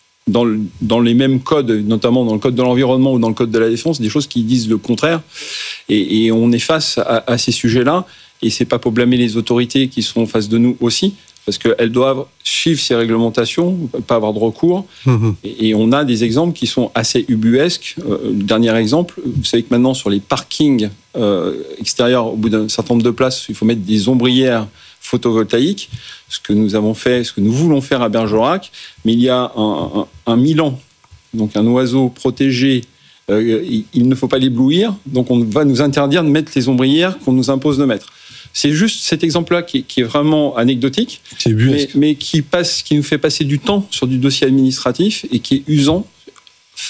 dans les mêmes codes, notamment dans le code de l'environnement ou dans le code de la défense, des choses qui disent le contraire. Et on est face à ces sujets-là. Et c'est pas pour blâmer les autorités qui sont en face de nous aussi, parce qu'elles doivent suivre ces réglementations, pas avoir de recours. Et on a des exemples qui sont assez ubuesques. Dernier exemple, vous savez que maintenant, sur les parkings extérieurs, au bout d'un certain nombre de places, il faut mettre des ombrières photovoltaïques, ce que nous avons fait, ce que nous voulons faire à Bergerac. Mais il y a un milan, donc un oiseau protégé, il ne faut pas l'éblouir, donc on va nous interdire de mettre les ombrières qu'on nous impose de mettre. C'est juste cet exemple-là qui est vraiment anecdotique, mais qui nous fait passer du temps sur du dossier administratif et qui est usant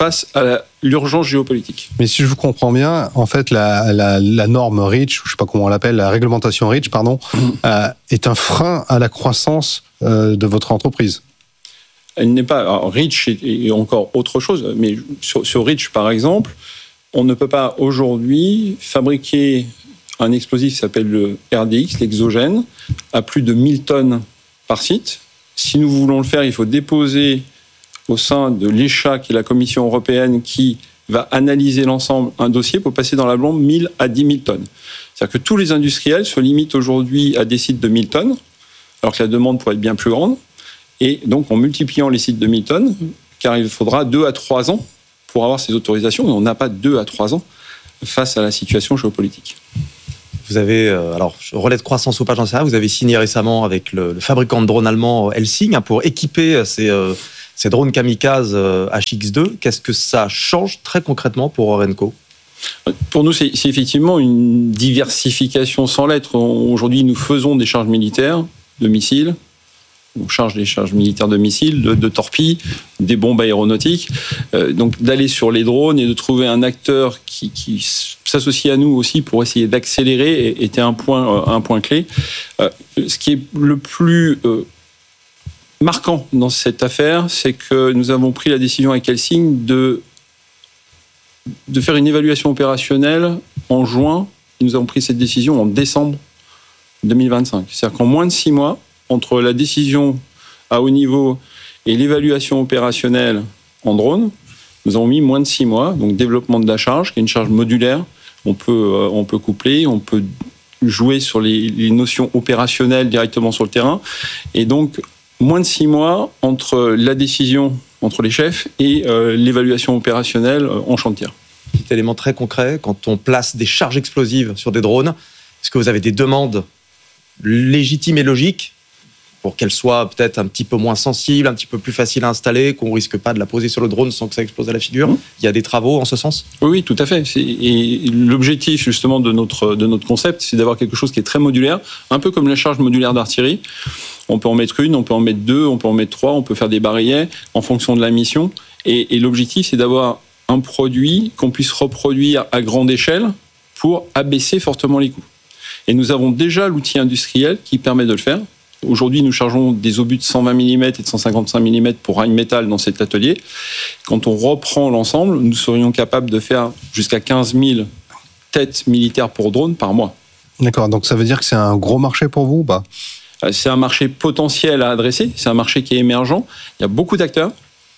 face à l'urgence géopolitique. Mais si je vous comprends bien, en fait, la norme REACH, je ne sais pas comment on l'appelle, la réglementation REACH, est un frein à la croissance de votre entreprise. Elle n'est pas. Alors, REACH est encore autre chose, mais sur REACH, par exemple, on ne peut pas aujourd'hui fabriquer un explosif qui s'appelle le RDX, l'exogène, à plus de 1000 tonnes par site. Si nous voulons le faire, il faut déposer au sein de l'ECHA, qui est la Commission européenne, qui va analyser l'ensemble, un dossier pour passer dans la blonde 1000 à 10 000 tonnes. C'est-à-dire que tous les industriels se limitent aujourd'hui à des sites de 1000 tonnes, alors que la demande pourrait être bien plus grande. Et donc, en multipliant les sites de 1000 tonnes, car il faudra 2 à 3 ans pour avoir ces autorisations, et on n'a pas 2 à 3 ans face à la situation géopolitique. Vous avez, alors, relais de croissance ou pas, j'en sais rien, vous avez signé récemment avec le fabricant de drones allemand Helsing pour équiper ces drones kamikazes HX2. Qu'est-ce que ça change très concrètement pour Orenco ? Pour nous, c'est effectivement une diversification sans lettres. Aujourd'hui, nous faisons des charges militaires de missiles. On charge des charges militaires de missiles, de torpilles, des bombes aéronautiques. Donc d'aller sur les drones et de trouver un acteur qui s'associe à nous aussi pour essayer d'accélérer était un point clé. Ce qui est le plus marquant dans cette affaire, c'est que nous avons pris la décision avec Helsing de faire une évaluation opérationnelle en juin. Et nous avons pris cette décision en décembre 2025. C'est-à-dire qu'en moins de 6 mois, entre la décision à haut niveau et l'évaluation opérationnelle en drone, nous avons mis moins de 6 mois. Donc développement de la charge, qui est une charge modulaire. On peut coupler, on peut jouer sur les notions opérationnelles directement sur le terrain. Et donc, moins de 6 mois entre la décision entre les chefs et l'évaluation opérationnelle en chantier. Petit élément très concret, quand on place des charges explosives sur des drones, est-ce que vous avez des demandes légitimes et logiques pour qu'elles soient peut-être un petit peu moins sensibles, un petit peu plus faciles à installer, qu'on ne risque pas de la poser sur le drone sans que ça explose à la figure ? Il y a des travaux en ce sens ? Oui, tout à fait. Et l'objectif justement de notre concept, c'est d'avoir quelque chose qui est très modulaire, un peu comme la charge modulaire d'artillerie. On peut en mettre une, on peut en mettre 2, on peut en mettre 3, on peut faire des barilets en fonction de la mission. Et l'objectif, c'est d'avoir un produit qu'on puisse reproduire à grande échelle pour abaisser fortement les coûts. Et nous avons déjà l'outil industriel qui permet de le faire. Aujourd'hui, nous chargeons des obus de 120 mm et de 155 mm pour Rheinmetall dans cet atelier. Quand on reprend l'ensemble, nous serions capables de faire jusqu'à 15 000 têtes militaires pour drone par mois. D'accord, donc ça veut dire que c'est un gros marché pour vous ou pas ? C'est un marché potentiel à adresser, c'est un marché qui est émergent. Il y a beaucoup d'acteurs.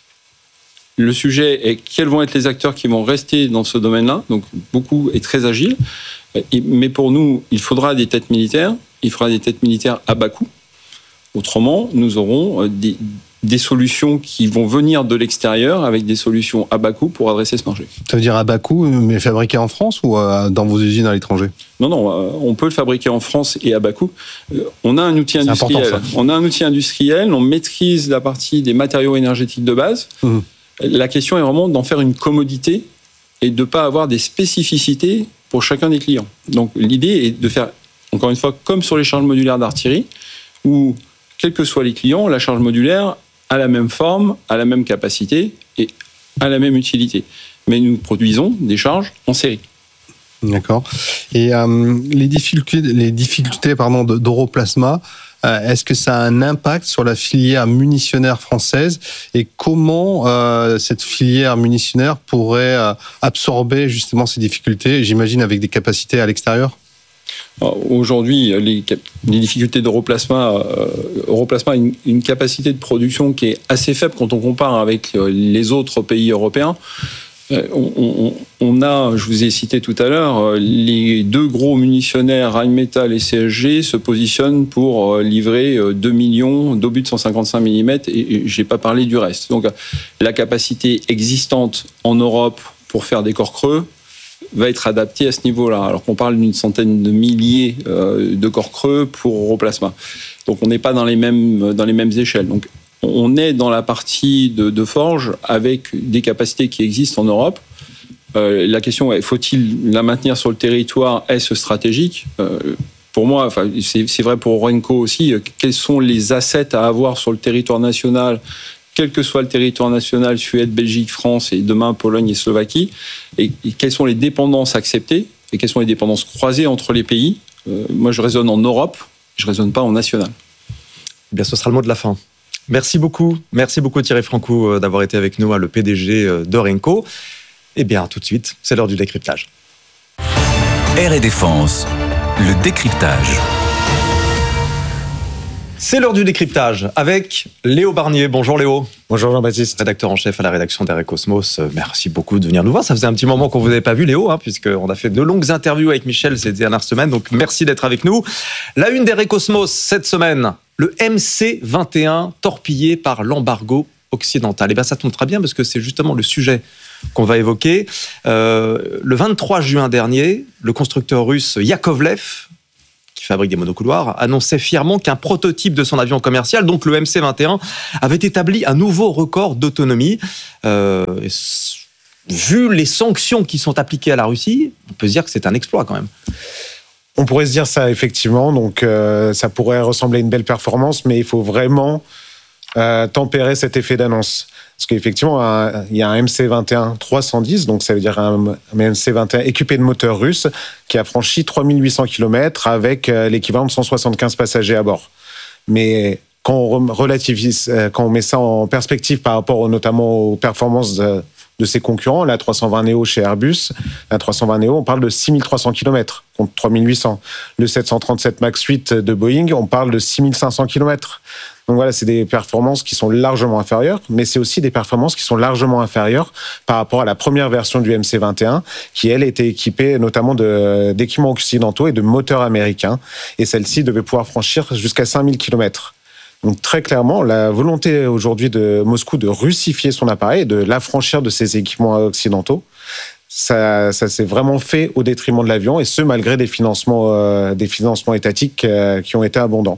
Le sujet est quels vont être les acteurs qui vont rester dans ce domaine-là, donc beaucoup et très agile. Mais pour nous, il faudra des têtes militaires, il faudra des têtes militaires à bas coût. Autrement, nous aurons des solutions qui vont venir de l'extérieur avec des solutions à bas coût pour adresser ce marché. Ça veut dire à bas coût, mais fabriqué en France ou dans vos usines à l'étranger ? Non, on peut le fabriquer en France et à bas coût. On a un outil industriel. On maîtrise la partie des matériaux énergétiques de base. La question est vraiment d'en faire une commodité et de ne pas avoir des spécificités pour chacun des clients. Donc l'idée est de faire, encore une fois, comme sur les charges modulaires d'artillerie, où quels que soient les clients, la charge modulaire a la même forme, a la même capacité et a la même utilité. Mais nous produisons des charges en série. D'accord. Et les difficultés d'Europlasma, est-ce que ça a un impact sur la filière munitionnaire française et comment cette filière munitionnaire pourrait absorber justement ces difficultés, j'imagine avec des capacités à l'extérieur ? Aujourd'hui, les difficultés d'Europlasma, Europlast a une capacité de production qui est assez faible quand on compare avec les autres pays européens. On a, je vous ai cité tout à l'heure, les 2 gros munitionnaires, Rheinmetall et CSG, se positionnent pour livrer 2 millions d'obus de 155 mm et je n'ai pas parlé du reste. Donc la capacité existante en Europe pour faire des corps creux va être adaptée à ce niveau-là, alors qu'on parle d'une centaine de milliers de corps creux pour Europlasma. Donc on n'est pas dans les mêmes échelles. Donc on est dans la partie de forge avec des capacités qui existent en Europe. La question est, faut-il la maintenir sur le territoire ? Est-ce stratégique ? Pour moi, c'est vrai pour Orenco aussi, quels sont les assets à avoir sur le territoire national quel que soit le territoire national, Suède, Belgique, France et demain Pologne et Slovaquie, et quelles sont les dépendances acceptées et quelles sont les dépendances croisées entre les pays. Moi, je raisonne en Europe, je raisonne pas en national. Eh bien, ce sera le mot de la fin. Merci beaucoup Thierry Francoux d'avoir été avec nous, le PDG d'Eurenco. Eh bien, tout de suite, c'est l'heure du décryptage. Air et Défense, le décryptage. C'est l'heure du décryptage avec Léo Barnier. Bonjour Léo. Bonjour Jean-Baptiste. Rédacteur en chef à la rédaction d'Air Cosmos. Merci beaucoup de venir nous voir. Ça faisait un petit moment qu'on ne vous avait pas vu Léo, puisqu'on a fait de longues interviews avec Michel ces dernières semaines. Donc merci d'être avec nous. La une d'Air Cosmos cette semaine, le MC-21 torpillé par l'embargo occidental. Et bien ça tombe très bien parce que c'est justement le sujet qu'on va évoquer. Le 23 juin dernier, le constructeur russe Yakovlev, qui fabrique des monocouloirs, annonçait fièrement qu'un prototype de son avion commercial, donc le MC-21, avait établi un nouveau record d'autonomie. Vu les sanctions qui sont appliquées à la Russie, on peut se dire que c'est un exploit quand même. On pourrait se dire ça, effectivement. Donc, ça pourrait ressembler à une belle performance, mais il faut vraiment tempérer cet effet d'annonce. Parce qu'effectivement, il y a un MC-21 310, donc ça veut dire un MC-21 équipé de moteurs russes qui a franchi 3800 km avec l'équivalent de 175 passagers à bord. Mais quand on relativise, quand on met ça en perspective par rapport notamment aux performances de ses concurrents, la 320 Neo chez Airbus, la 320 Neo, on parle de 6300 km contre 3800. Le 737 MAX 8 de Boeing, on parle de 6500 km. Donc voilà, c'est des performances qui sont largement inférieures, mais c'est aussi des performances qui sont largement inférieures par rapport à la première version du MC-21, qui, elle, était équipée notamment d'équipements occidentaux et de moteurs américains. Et celle-ci devait pouvoir franchir jusqu'à 5000 km. Donc très clairement, la volonté aujourd'hui de Moscou de russifier son appareil et de l'affranchir de ses équipements occidentaux, ça s'est vraiment fait au détriment de l'avion, et ce, malgré des financements étatiques qui ont été abondants.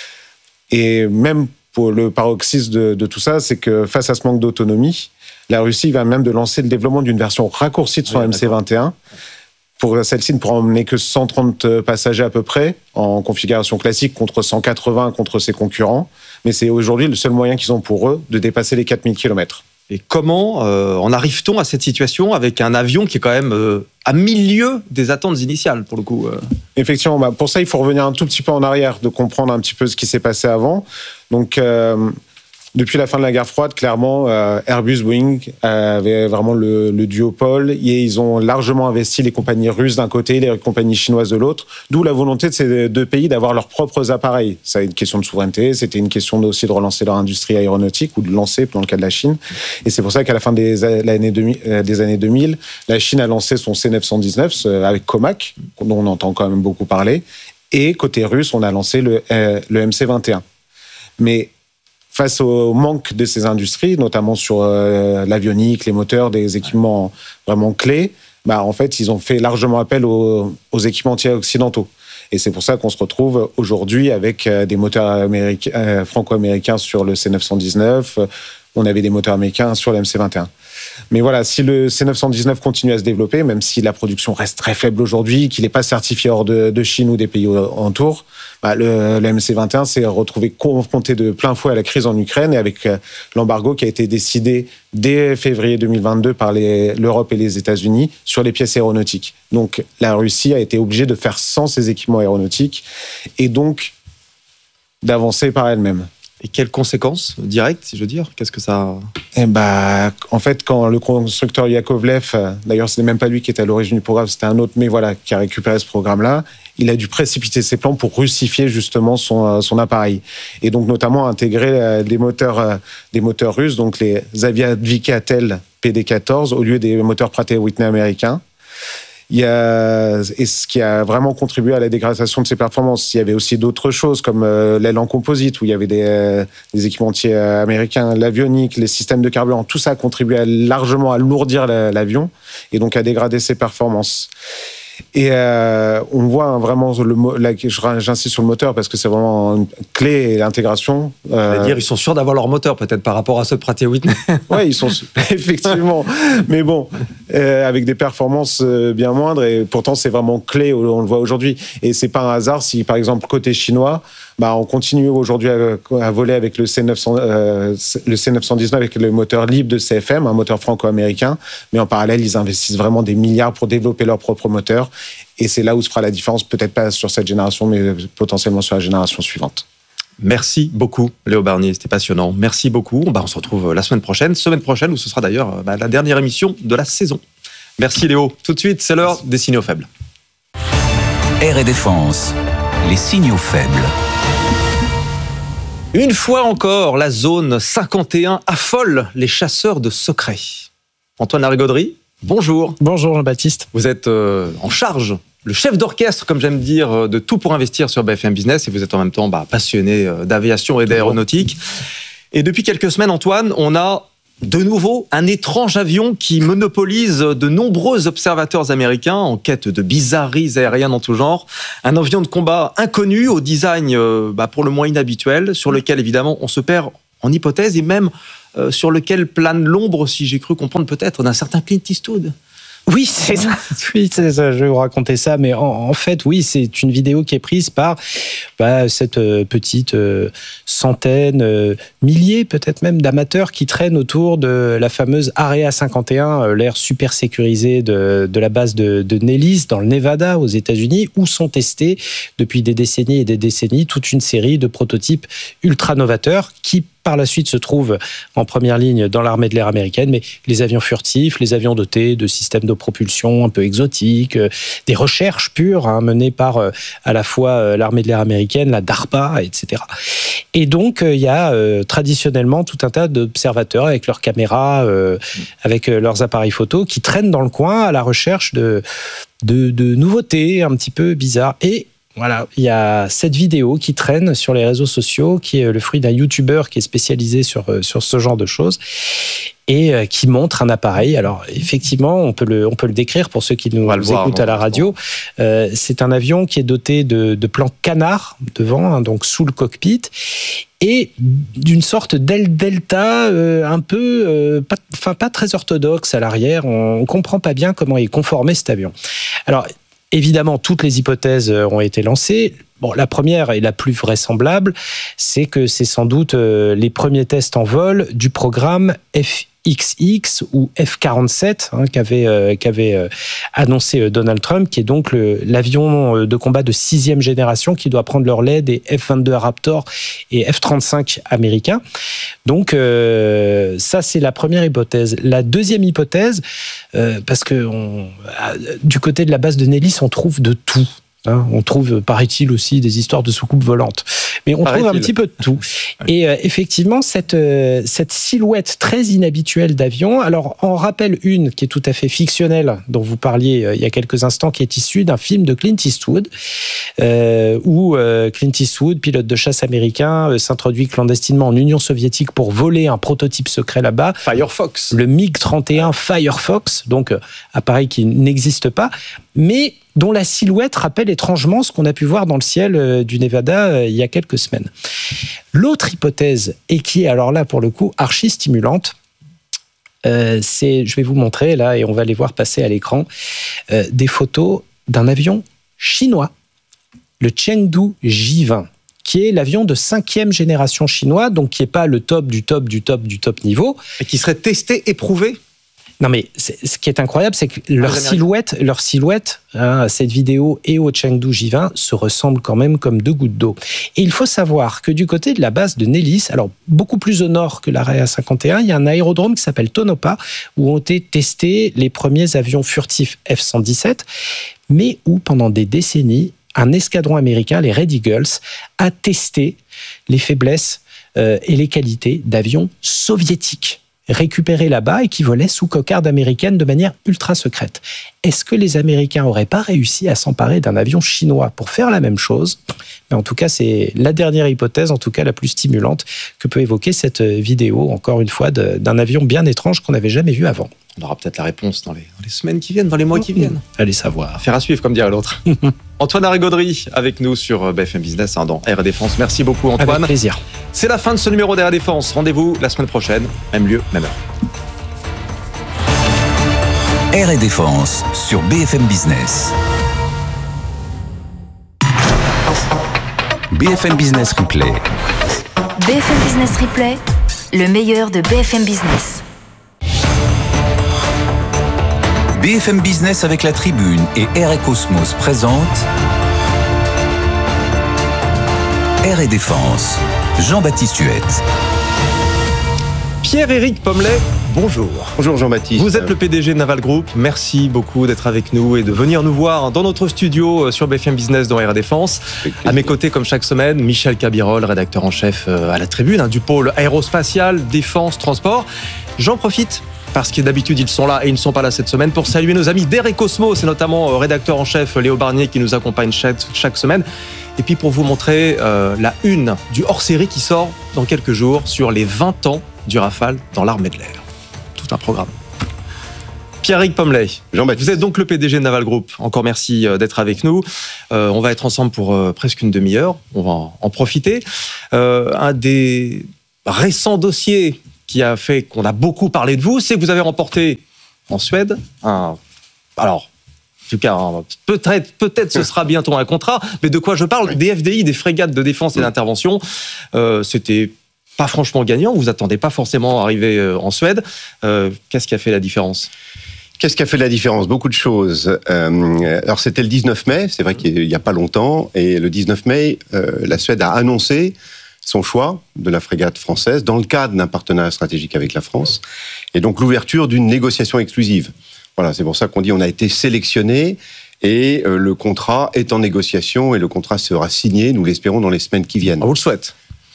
Et même pour le paroxysme de tout ça, c'est que face à ce manque d'autonomie, la Russie va même de lancer le développement d'une version raccourcie de son MC-21. Pour celle-ci, ne pourra emmener que 130 passagers à peu près, en configuration classique, contre 180 contre ses concurrents. Mais c'est aujourd'hui le seul moyen qu'ils ont pour eux de dépasser les 4000 km. Et comment en arrive-t-on à cette situation avec un avion qui est quand même à milieu des attentes initiales, pour le coup Effectivement, pour ça, il faut revenir un tout petit peu en arrière, de comprendre un petit peu ce qui s'est passé avant. Donc, depuis la fin de la guerre froide, clairement, Airbus, Boeing avaient vraiment le duopole, et ils ont largement investi les compagnies russes d'un côté, les compagnies chinoises de l'autre, d'où la volonté de ces deux pays d'avoir leurs propres appareils. C'est une question de souveraineté, c'était une question aussi de relancer leur industrie aéronautique, ou de lancer, dans le cas de la Chine. Et c'est pour ça qu'à la fin des années 2000, la Chine a lancé son C919 avec Comac, dont on entend quand même beaucoup parler, et côté russe, on a lancé le MC-21. Mais face au manque de ces industries, notamment sur l'avionique, les moteurs, des équipements vraiment clés, en fait, ils ont fait largement appel aux équipementiers occidentaux. Et c'est pour ça qu'on se retrouve aujourd'hui avec des moteurs franco-américains sur le C919. On avait des moteurs américains sur le MC-21. Mais voilà, si le C919 continue à se développer, même si la production reste très faible aujourd'hui, qu'il n'est pas certifié hors de Chine ou des pays autour, le MC-21 s'est retrouvé confronté de plein fouet à la crise en Ukraine, et avec l'embargo qui a été décidé dès février 2022 par l'Europe et les États-Unis sur les pièces aéronautiques. Donc la Russie a été obligée de faire sans ses équipements aéronautiques, et donc d'avancer par elle-même. Et quelles conséquences directes, si je veux dire ? Qu'est-ce que ça... En fait, quand le constructeur Yakovlev, d'ailleurs, ce n'est même pas lui qui est à l'origine du programme, c'était un autre, mais voilà, qui a récupéré ce programme-là, il a dû précipiter ses plans pour russifier justement son appareil. Et donc, notamment, intégrer des moteurs russes, donc les Aviavicatel PD-14, au lieu des moteurs Pratt & Whitney américains. Et ce qui a vraiment contribué à la dégradation de ses performances. Il y avait aussi d'autres choses, comme l'aile en composite, où il y avait des équipementiers américains, l'avionique, les systèmes de carburant. Tout ça a contribué largement à alourdir l'avion, et donc à dégrader ses performances. Et on voit vraiment, j'insiste sur le moteur parce que c'est vraiment une clé, et l'intégration. C'est-à-dire, ils sont sûrs d'avoir leur moteur peut-être par rapport à ceux de Pratt & Whitney. Oui, ils sont effectivement. Mais bon, avec des performances bien moindres, et pourtant c'est vraiment clé, on le voit aujourd'hui. Et c'est pas un hasard si, par exemple, côté chinois, on continue aujourd'hui à voler avec le C919 avec le moteur libre de CFM, un moteur franco-américain, mais en parallèle, ils investissent vraiment des milliards pour développer leur propre moteur, et c'est là où se fera la différence, peut-être pas sur cette génération, mais potentiellement sur la génération suivante. Merci beaucoup, Léo Barnier, c'était passionnant. Merci beaucoup. On se retrouve la semaine prochaine où ce sera d'ailleurs la dernière émission de la saison. Merci Léo. Tout de suite, c'est l'heure des signaux faibles. Air et Défense, les signaux faibles. Une fois encore, la zone 51 affole les chasseurs de secrets. Antoine Larigauderie, bonjour. Bonjour Jean-Baptiste. Vous êtes en charge, le chef d'orchestre, comme j'aime dire, de Tout pour investir sur BFM Business, et vous êtes en même temps passionné d'aviation et d'aéronautique. Et depuis quelques semaines, Antoine, on a de nouveau un étrange avion qui monopolise de nombreux observateurs américains en quête de bizarreries aériennes en tout genre. Un avion de combat inconnu, au design pour le moins inhabituel, sur lequel évidemment on se perd en hypothèses, et même sur lequel plane l'ombre, si j'ai cru comprendre peut-être, d'un certain Clint Eastwood. Oui, c'est ça. Oui, c'est ça. Je vais vous raconter ça, mais en fait, oui, c'est une vidéo qui est prise par cette petite centaine, milliers peut-être même d'amateurs qui traînent autour de la fameuse Area 51, l'aire super sécurisée de la base de Nellis dans le Nevada aux États-Unis, où sont testés depuis des décennies et des décennies toute une série de prototypes ultra novateurs qui par la suite se trouvent en première ligne dans l'armée de l'air américaine, mais les avions furtifs, les avions dotés de systèmes de propulsion un peu exotiques, des recherches pures menées par à la fois l'armée de l'air américaine, la DARPA, etc. Et donc, il y a traditionnellement tout un tas d'observateurs avec leurs caméras, avec leurs appareils photo, qui traînent dans le coin à la recherche de nouveautés un petit peu bizarres. Et voilà, il y a cette vidéo qui traîne sur les réseaux sociaux, qui est le fruit d'un YouTuber qui est spécialisé sur ce genre de choses et qui montre un appareil. Alors effectivement, on peut le décrire pour ceux qui nous écoutent à la radio. C'est un avion qui est doté de plans canard devant, donc sous le cockpit, et d'une sorte d'aile delta un peu, pas très orthodoxe à l'arrière. On comprend pas bien comment est conformé cet avion. Alors évidemment, toutes les hypothèses ont été lancées. Bon, la première et la plus vraisemblable, c'est que c'est sans doute les premiers tests en vol du programme FXX ou F-47 qu'avait annoncé Donald Trump, qui est donc l'avion de combat de 6e génération qui doit prendre leur lait des F-22 Raptor et F-35 américains. Donc ça, c'est la première hypothèse. La deuxième hypothèse, parce que du côté de la base de Nellis, on trouve de tout. On trouve, paraît-il, aussi des histoires de soucoupes volantes. Mais on trouve un petit peu de tout. Et effectivement, cette silhouette très inhabituelle d'avion, alors on rappelle une qui est tout à fait fictionnelle, dont vous parliez il y a quelques instants, qui est issue d'un film de Clint Eastwood, où Clint Eastwood, pilote de chasse américain, s'introduit clandestinement en Union soviétique pour voler un prototype secret là-bas. Firefox. Le MiG-31 Firefox, donc appareil qui n'existe pas, mais dont la silhouette rappelle étrangement ce qu'on a pu voir dans le ciel du Nevada il y a quelques semaines. L'autre hypothèse, et qui est alors là pour le coup archi stimulante, je vais vous montrer là, et on va les voir passer à l'écran, des photos d'un avion chinois, le Chengdu J-20, qui est l'avion de 5e génération chinois, donc qui n'est pas le top du top du top du top niveau. Et qui serait testé, éprouvé. Non, mais ce qui est incroyable, c'est que leur silhouette, à cette vidéo et au Chengdu J-20 se ressemblent quand même comme deux gouttes d'eau. Et il faut savoir que du côté de la base de Nellis, alors beaucoup plus au nord que l'Area 51, il y a un aérodrome qui s'appelle Tonopah, où ont été testés les premiers avions furtifs F-117, mais où pendant des décennies, un escadron américain, les Red Eagles, a testé les faiblesses et les qualités d'avions soviétiques récupérés là-bas et qui volaient sous cocarde américaine de manière ultra secrète. Est-ce que les Américains n'auraient pas réussi à s'emparer d'un avion chinois pour faire la même chose ? Mais en tout cas, c'est la dernière hypothèse, en tout cas la plus stimulante, que peut évoquer cette vidéo, encore une fois, d'un avion bien étrange qu'on n'avait jamais vu avant. On aura peut-être la réponse dans les semaines qui viennent, dans les mois qui viennent. Allez savoir. Affaire à suivre, comme dirait l'autre. Antoine Larigauderie avec nous sur BFM Business dans Air et Défense. Merci beaucoup, Antoine. Avec plaisir. C'est la fin de ce numéro d'Air et Défense. Rendez-vous la semaine prochaine, même lieu, même heure. Air et Défense sur BFM Business. BFM Business Replay. BFM Business Replay, le meilleur de BFM Business. BFM Business avec la Tribune et Air et Cosmos présente Air et Défense. Jean-Baptiste Huette. Pierre-Éric Pommelet, bonjour. Bonjour Jean-Baptiste. Vous êtes le PDG de Naval Group. Merci beaucoup d'être avec nous et de venir nous voir dans notre studio sur BFM Business dans Air et Défense. À mes côtés, comme chaque semaine, Michel Cabirol, rédacteur en chef à la Tribune, du pôle aérospatial, défense, transport. J'en profite, parce que d'habitude ils sont là et ils ne sont pas là cette semaine, pour saluer nos amis d'Air et Cosmos, et notamment rédacteur en chef Léo Barnier qui nous accompagne chaque semaine. Et puis pour vous montrer la une du hors-série qui sort dans quelques jours sur les 20 ans du Rafale dans l'armée de l'air. Tout un programme. Pierre-Éric Pommelet, vous êtes donc le PDG de Naval Group. Encore merci d'être avec nous. On va être ensemble pour presque une demi-heure. On va en profiter. Un des récents dossiers qui a fait qu'on a beaucoup parlé de vous, c'est que vous avez remporté en Suède alors, en tout cas, peut-être ce sera bientôt un contrat, mais de quoi je parle? Des FDI, des frégates de défense et d'intervention. C'était pas franchement gagnant, vous attendez pas forcément à arriver en Suède. Qu'est-ce qui a fait la différence? Qu'est-ce qui a fait la différence? Beaucoup de choses. Alors c'était le 19 mai, c'est vrai qu'il n'y a pas longtemps, et le 19 mai, la Suède a annoncé son choix de la frégate française dans le cadre d'un partenariat stratégique avec la France, et donc l'ouverture d'une négociation exclusive. Voilà, c'est pour ça qu'on dit on a été sélectionné, et le contrat est en négociation, et le contrat sera signé, nous l'espérons, dans les semaines qui viennent. On vous le souhaite.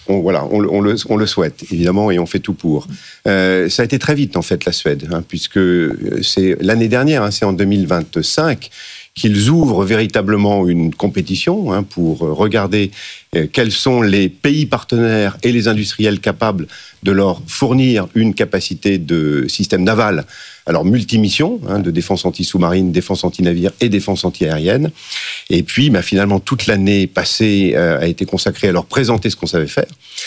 On le souhaite, évidemment, et on fait tout pour. Ça a été très vite, en fait, la Suède, puisque c'est l'année dernière, c'est en 2025, qu'ils ouvrent véritablement une compétition pour regarder quels sont les pays partenaires et les industriels capables de leur fournir une capacité de système naval, alors multimission, de défense anti-sous-marine, défense anti-navire et défense anti-aérienne. Et puis, finalement, toute l'année passée a été consacrée à leur présenter ce qu'on savait faire,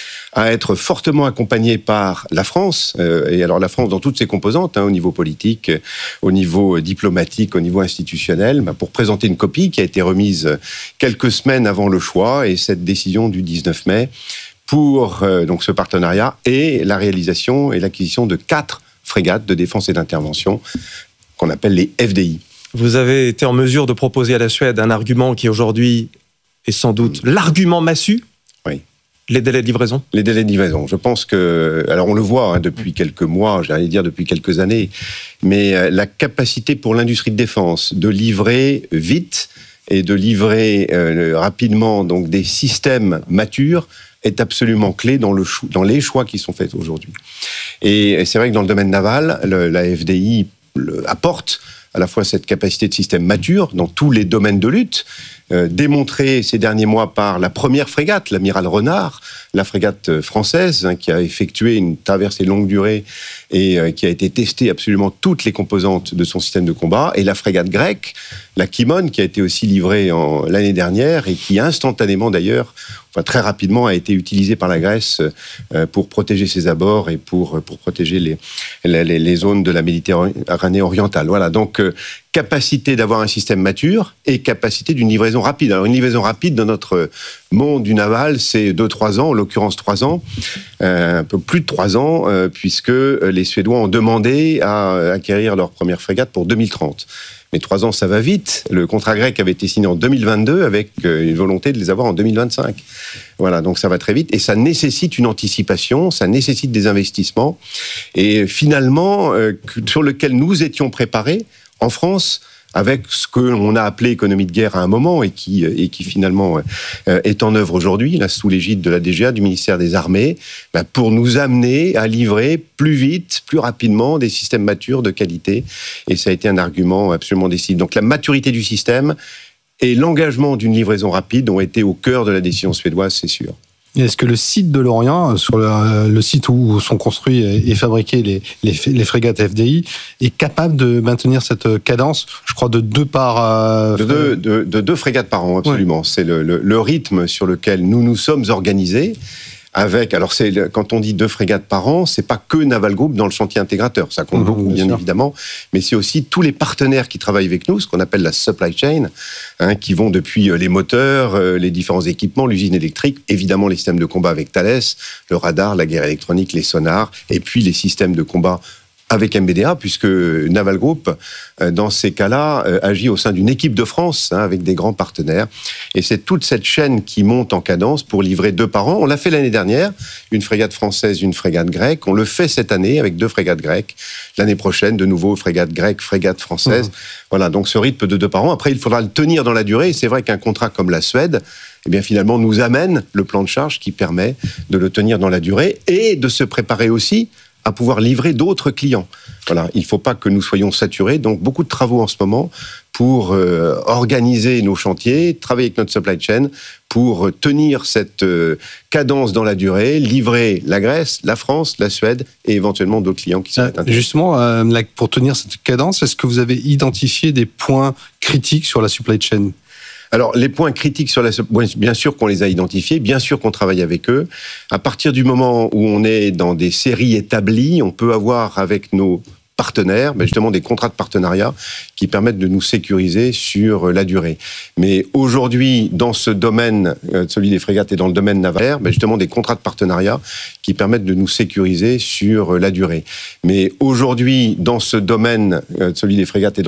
à être fortement accompagné par la France, et alors la France dans toutes ses composantes, au niveau politique, au niveau diplomatique, au niveau institutionnel, pour présenter une copie qui a été remise quelques semaines avant le choix, et cette décision du 19 mai pour donc ce partenariat et la réalisation et l'acquisition de 4 frégates de défense et d'intervention qu'on appelle les FDI. Vous avez été en mesure de proposer à la Suède un argument qui aujourd'hui est sans doute l'argument massu. Oui. Les délais de livraison. Les délais de livraison. Je pense que, alors on le voit depuis quelques mois, j'allais dire depuis quelques années, mais la capacité pour l'industrie de défense de livrer vite et de livrer rapidement donc des systèmes matures est absolument clé dans les choix qui sont faits aujourd'hui. Et c'est vrai que dans le domaine naval, la FDI apporte à la fois cette capacité de système mature dans tous les domaines de lutte, démontrée ces derniers mois par la première frégate, l'amiral Renard, la frégate française, qui a effectué une traversée longue durée et qui a été testée absolument toutes les composantes de son système de combat, et la frégate grecque, la Kimon, qui a été aussi livrée l'année dernière et qui instantanément d'ailleurs, très rapidement, a été utilisée par la Grèce pour protéger ses abords et pour protéger les zones de la Méditerranée orientale. Voilà, donc capacité d'avoir un système mature et capacité d'une livraison rapide. Alors une livraison rapide dans notre monde du naval, c'est 2-3 ans, en l'occurrence 3 ans, un peu plus de 3 ans, puisque les Suédois ont demandé à acquérir leur première frégate pour 2030. Mais 3 ans, ça va vite. Le contrat grec avait été signé en 2022 avec une volonté de les avoir en 2025. Voilà, donc ça va très vite. Et ça nécessite une anticipation, ça nécessite des investissements. Et finalement, sur lequel nous étions préparés, en France, avec ce qu'on a appelé économie de guerre à un moment et qui finalement est en œuvre aujourd'hui, là, sous l'égide de la DGA, du ministère des Armées, pour nous amener à livrer plus vite, plus rapidement des systèmes matures de qualité. Et ça a été un argument absolument décisif. Donc la maturité du système et l'engagement d'une livraison rapide ont été au cœur de la décision suédoise, c'est sûr. Est-ce que le site de Lorient, sur le site où sont construits et fabriqués les frégates FDI, est capable de maintenir cette cadence, je crois, de 2 par... De 2 frégates par an, absolument. Ouais. C'est le rythme sur lequel nous nous sommes organisés, avec, alors quand on dit 2 frégates par an, c'est pas que Naval Group dans le chantier intégrateur, ça compte beaucoup bien évidemment, mais c'est aussi tous les partenaires qui travaillent avec nous, ce qu'on appelle la supply chain, qui vont depuis les moteurs, les différents équipements, l'usine électrique, évidemment les systèmes de combat avec Thales, le radar, la guerre électronique, les sonars, et puis les systèmes de combat avec MBDA, puisque Naval Group, dans ces cas-là, agit au sein d'une équipe de France, avec des grands partenaires. Et c'est toute cette chaîne qui monte en cadence pour livrer 2 par an. On l'a fait l'année dernière, une frégate française, une frégate grecque. On le fait cette année avec 2 frégates grecques. L'année prochaine, de nouveau, frégate grecque, frégate française. Voilà, donc ce rythme de 2 par an. Après, il faudra le tenir dans la durée. Et c'est vrai qu'un contrat comme la Suède, eh bien, finalement, nous amène le plan de charge qui permet de le tenir dans la durée et de se préparer aussi à pouvoir livrer d'autres clients. Voilà, il ne faut pas que nous soyons saturés. Donc, beaucoup de travaux en ce moment pour organiser nos chantiers, travailler avec notre supply chain pour tenir cette cadence dans la durée, livrer la Grèce, la France, la Suède et éventuellement d'autres clients qui sont intéressés. Justement, pour tenir cette cadence, est-ce que vous avez identifié des points critiques sur la supply chain ? Alors, les points critiques sur bien sûr qu'on les a identifiés, bien sûr qu'on travaille avec eux. À partir du moment où on est dans des séries établies, on peut avoir avec nos partenaires, justement des contrats de partenariat qui permettent de nous sécuriser sur la durée. Mais aujourd'hui, dans ce domaine, celui des frégates et dans le domaine naval, justement des contrats de partenariat qui permettent de nous sécuriser sur la durée. Mais aujourd'hui, dans ce domaine, celui des frégates et dans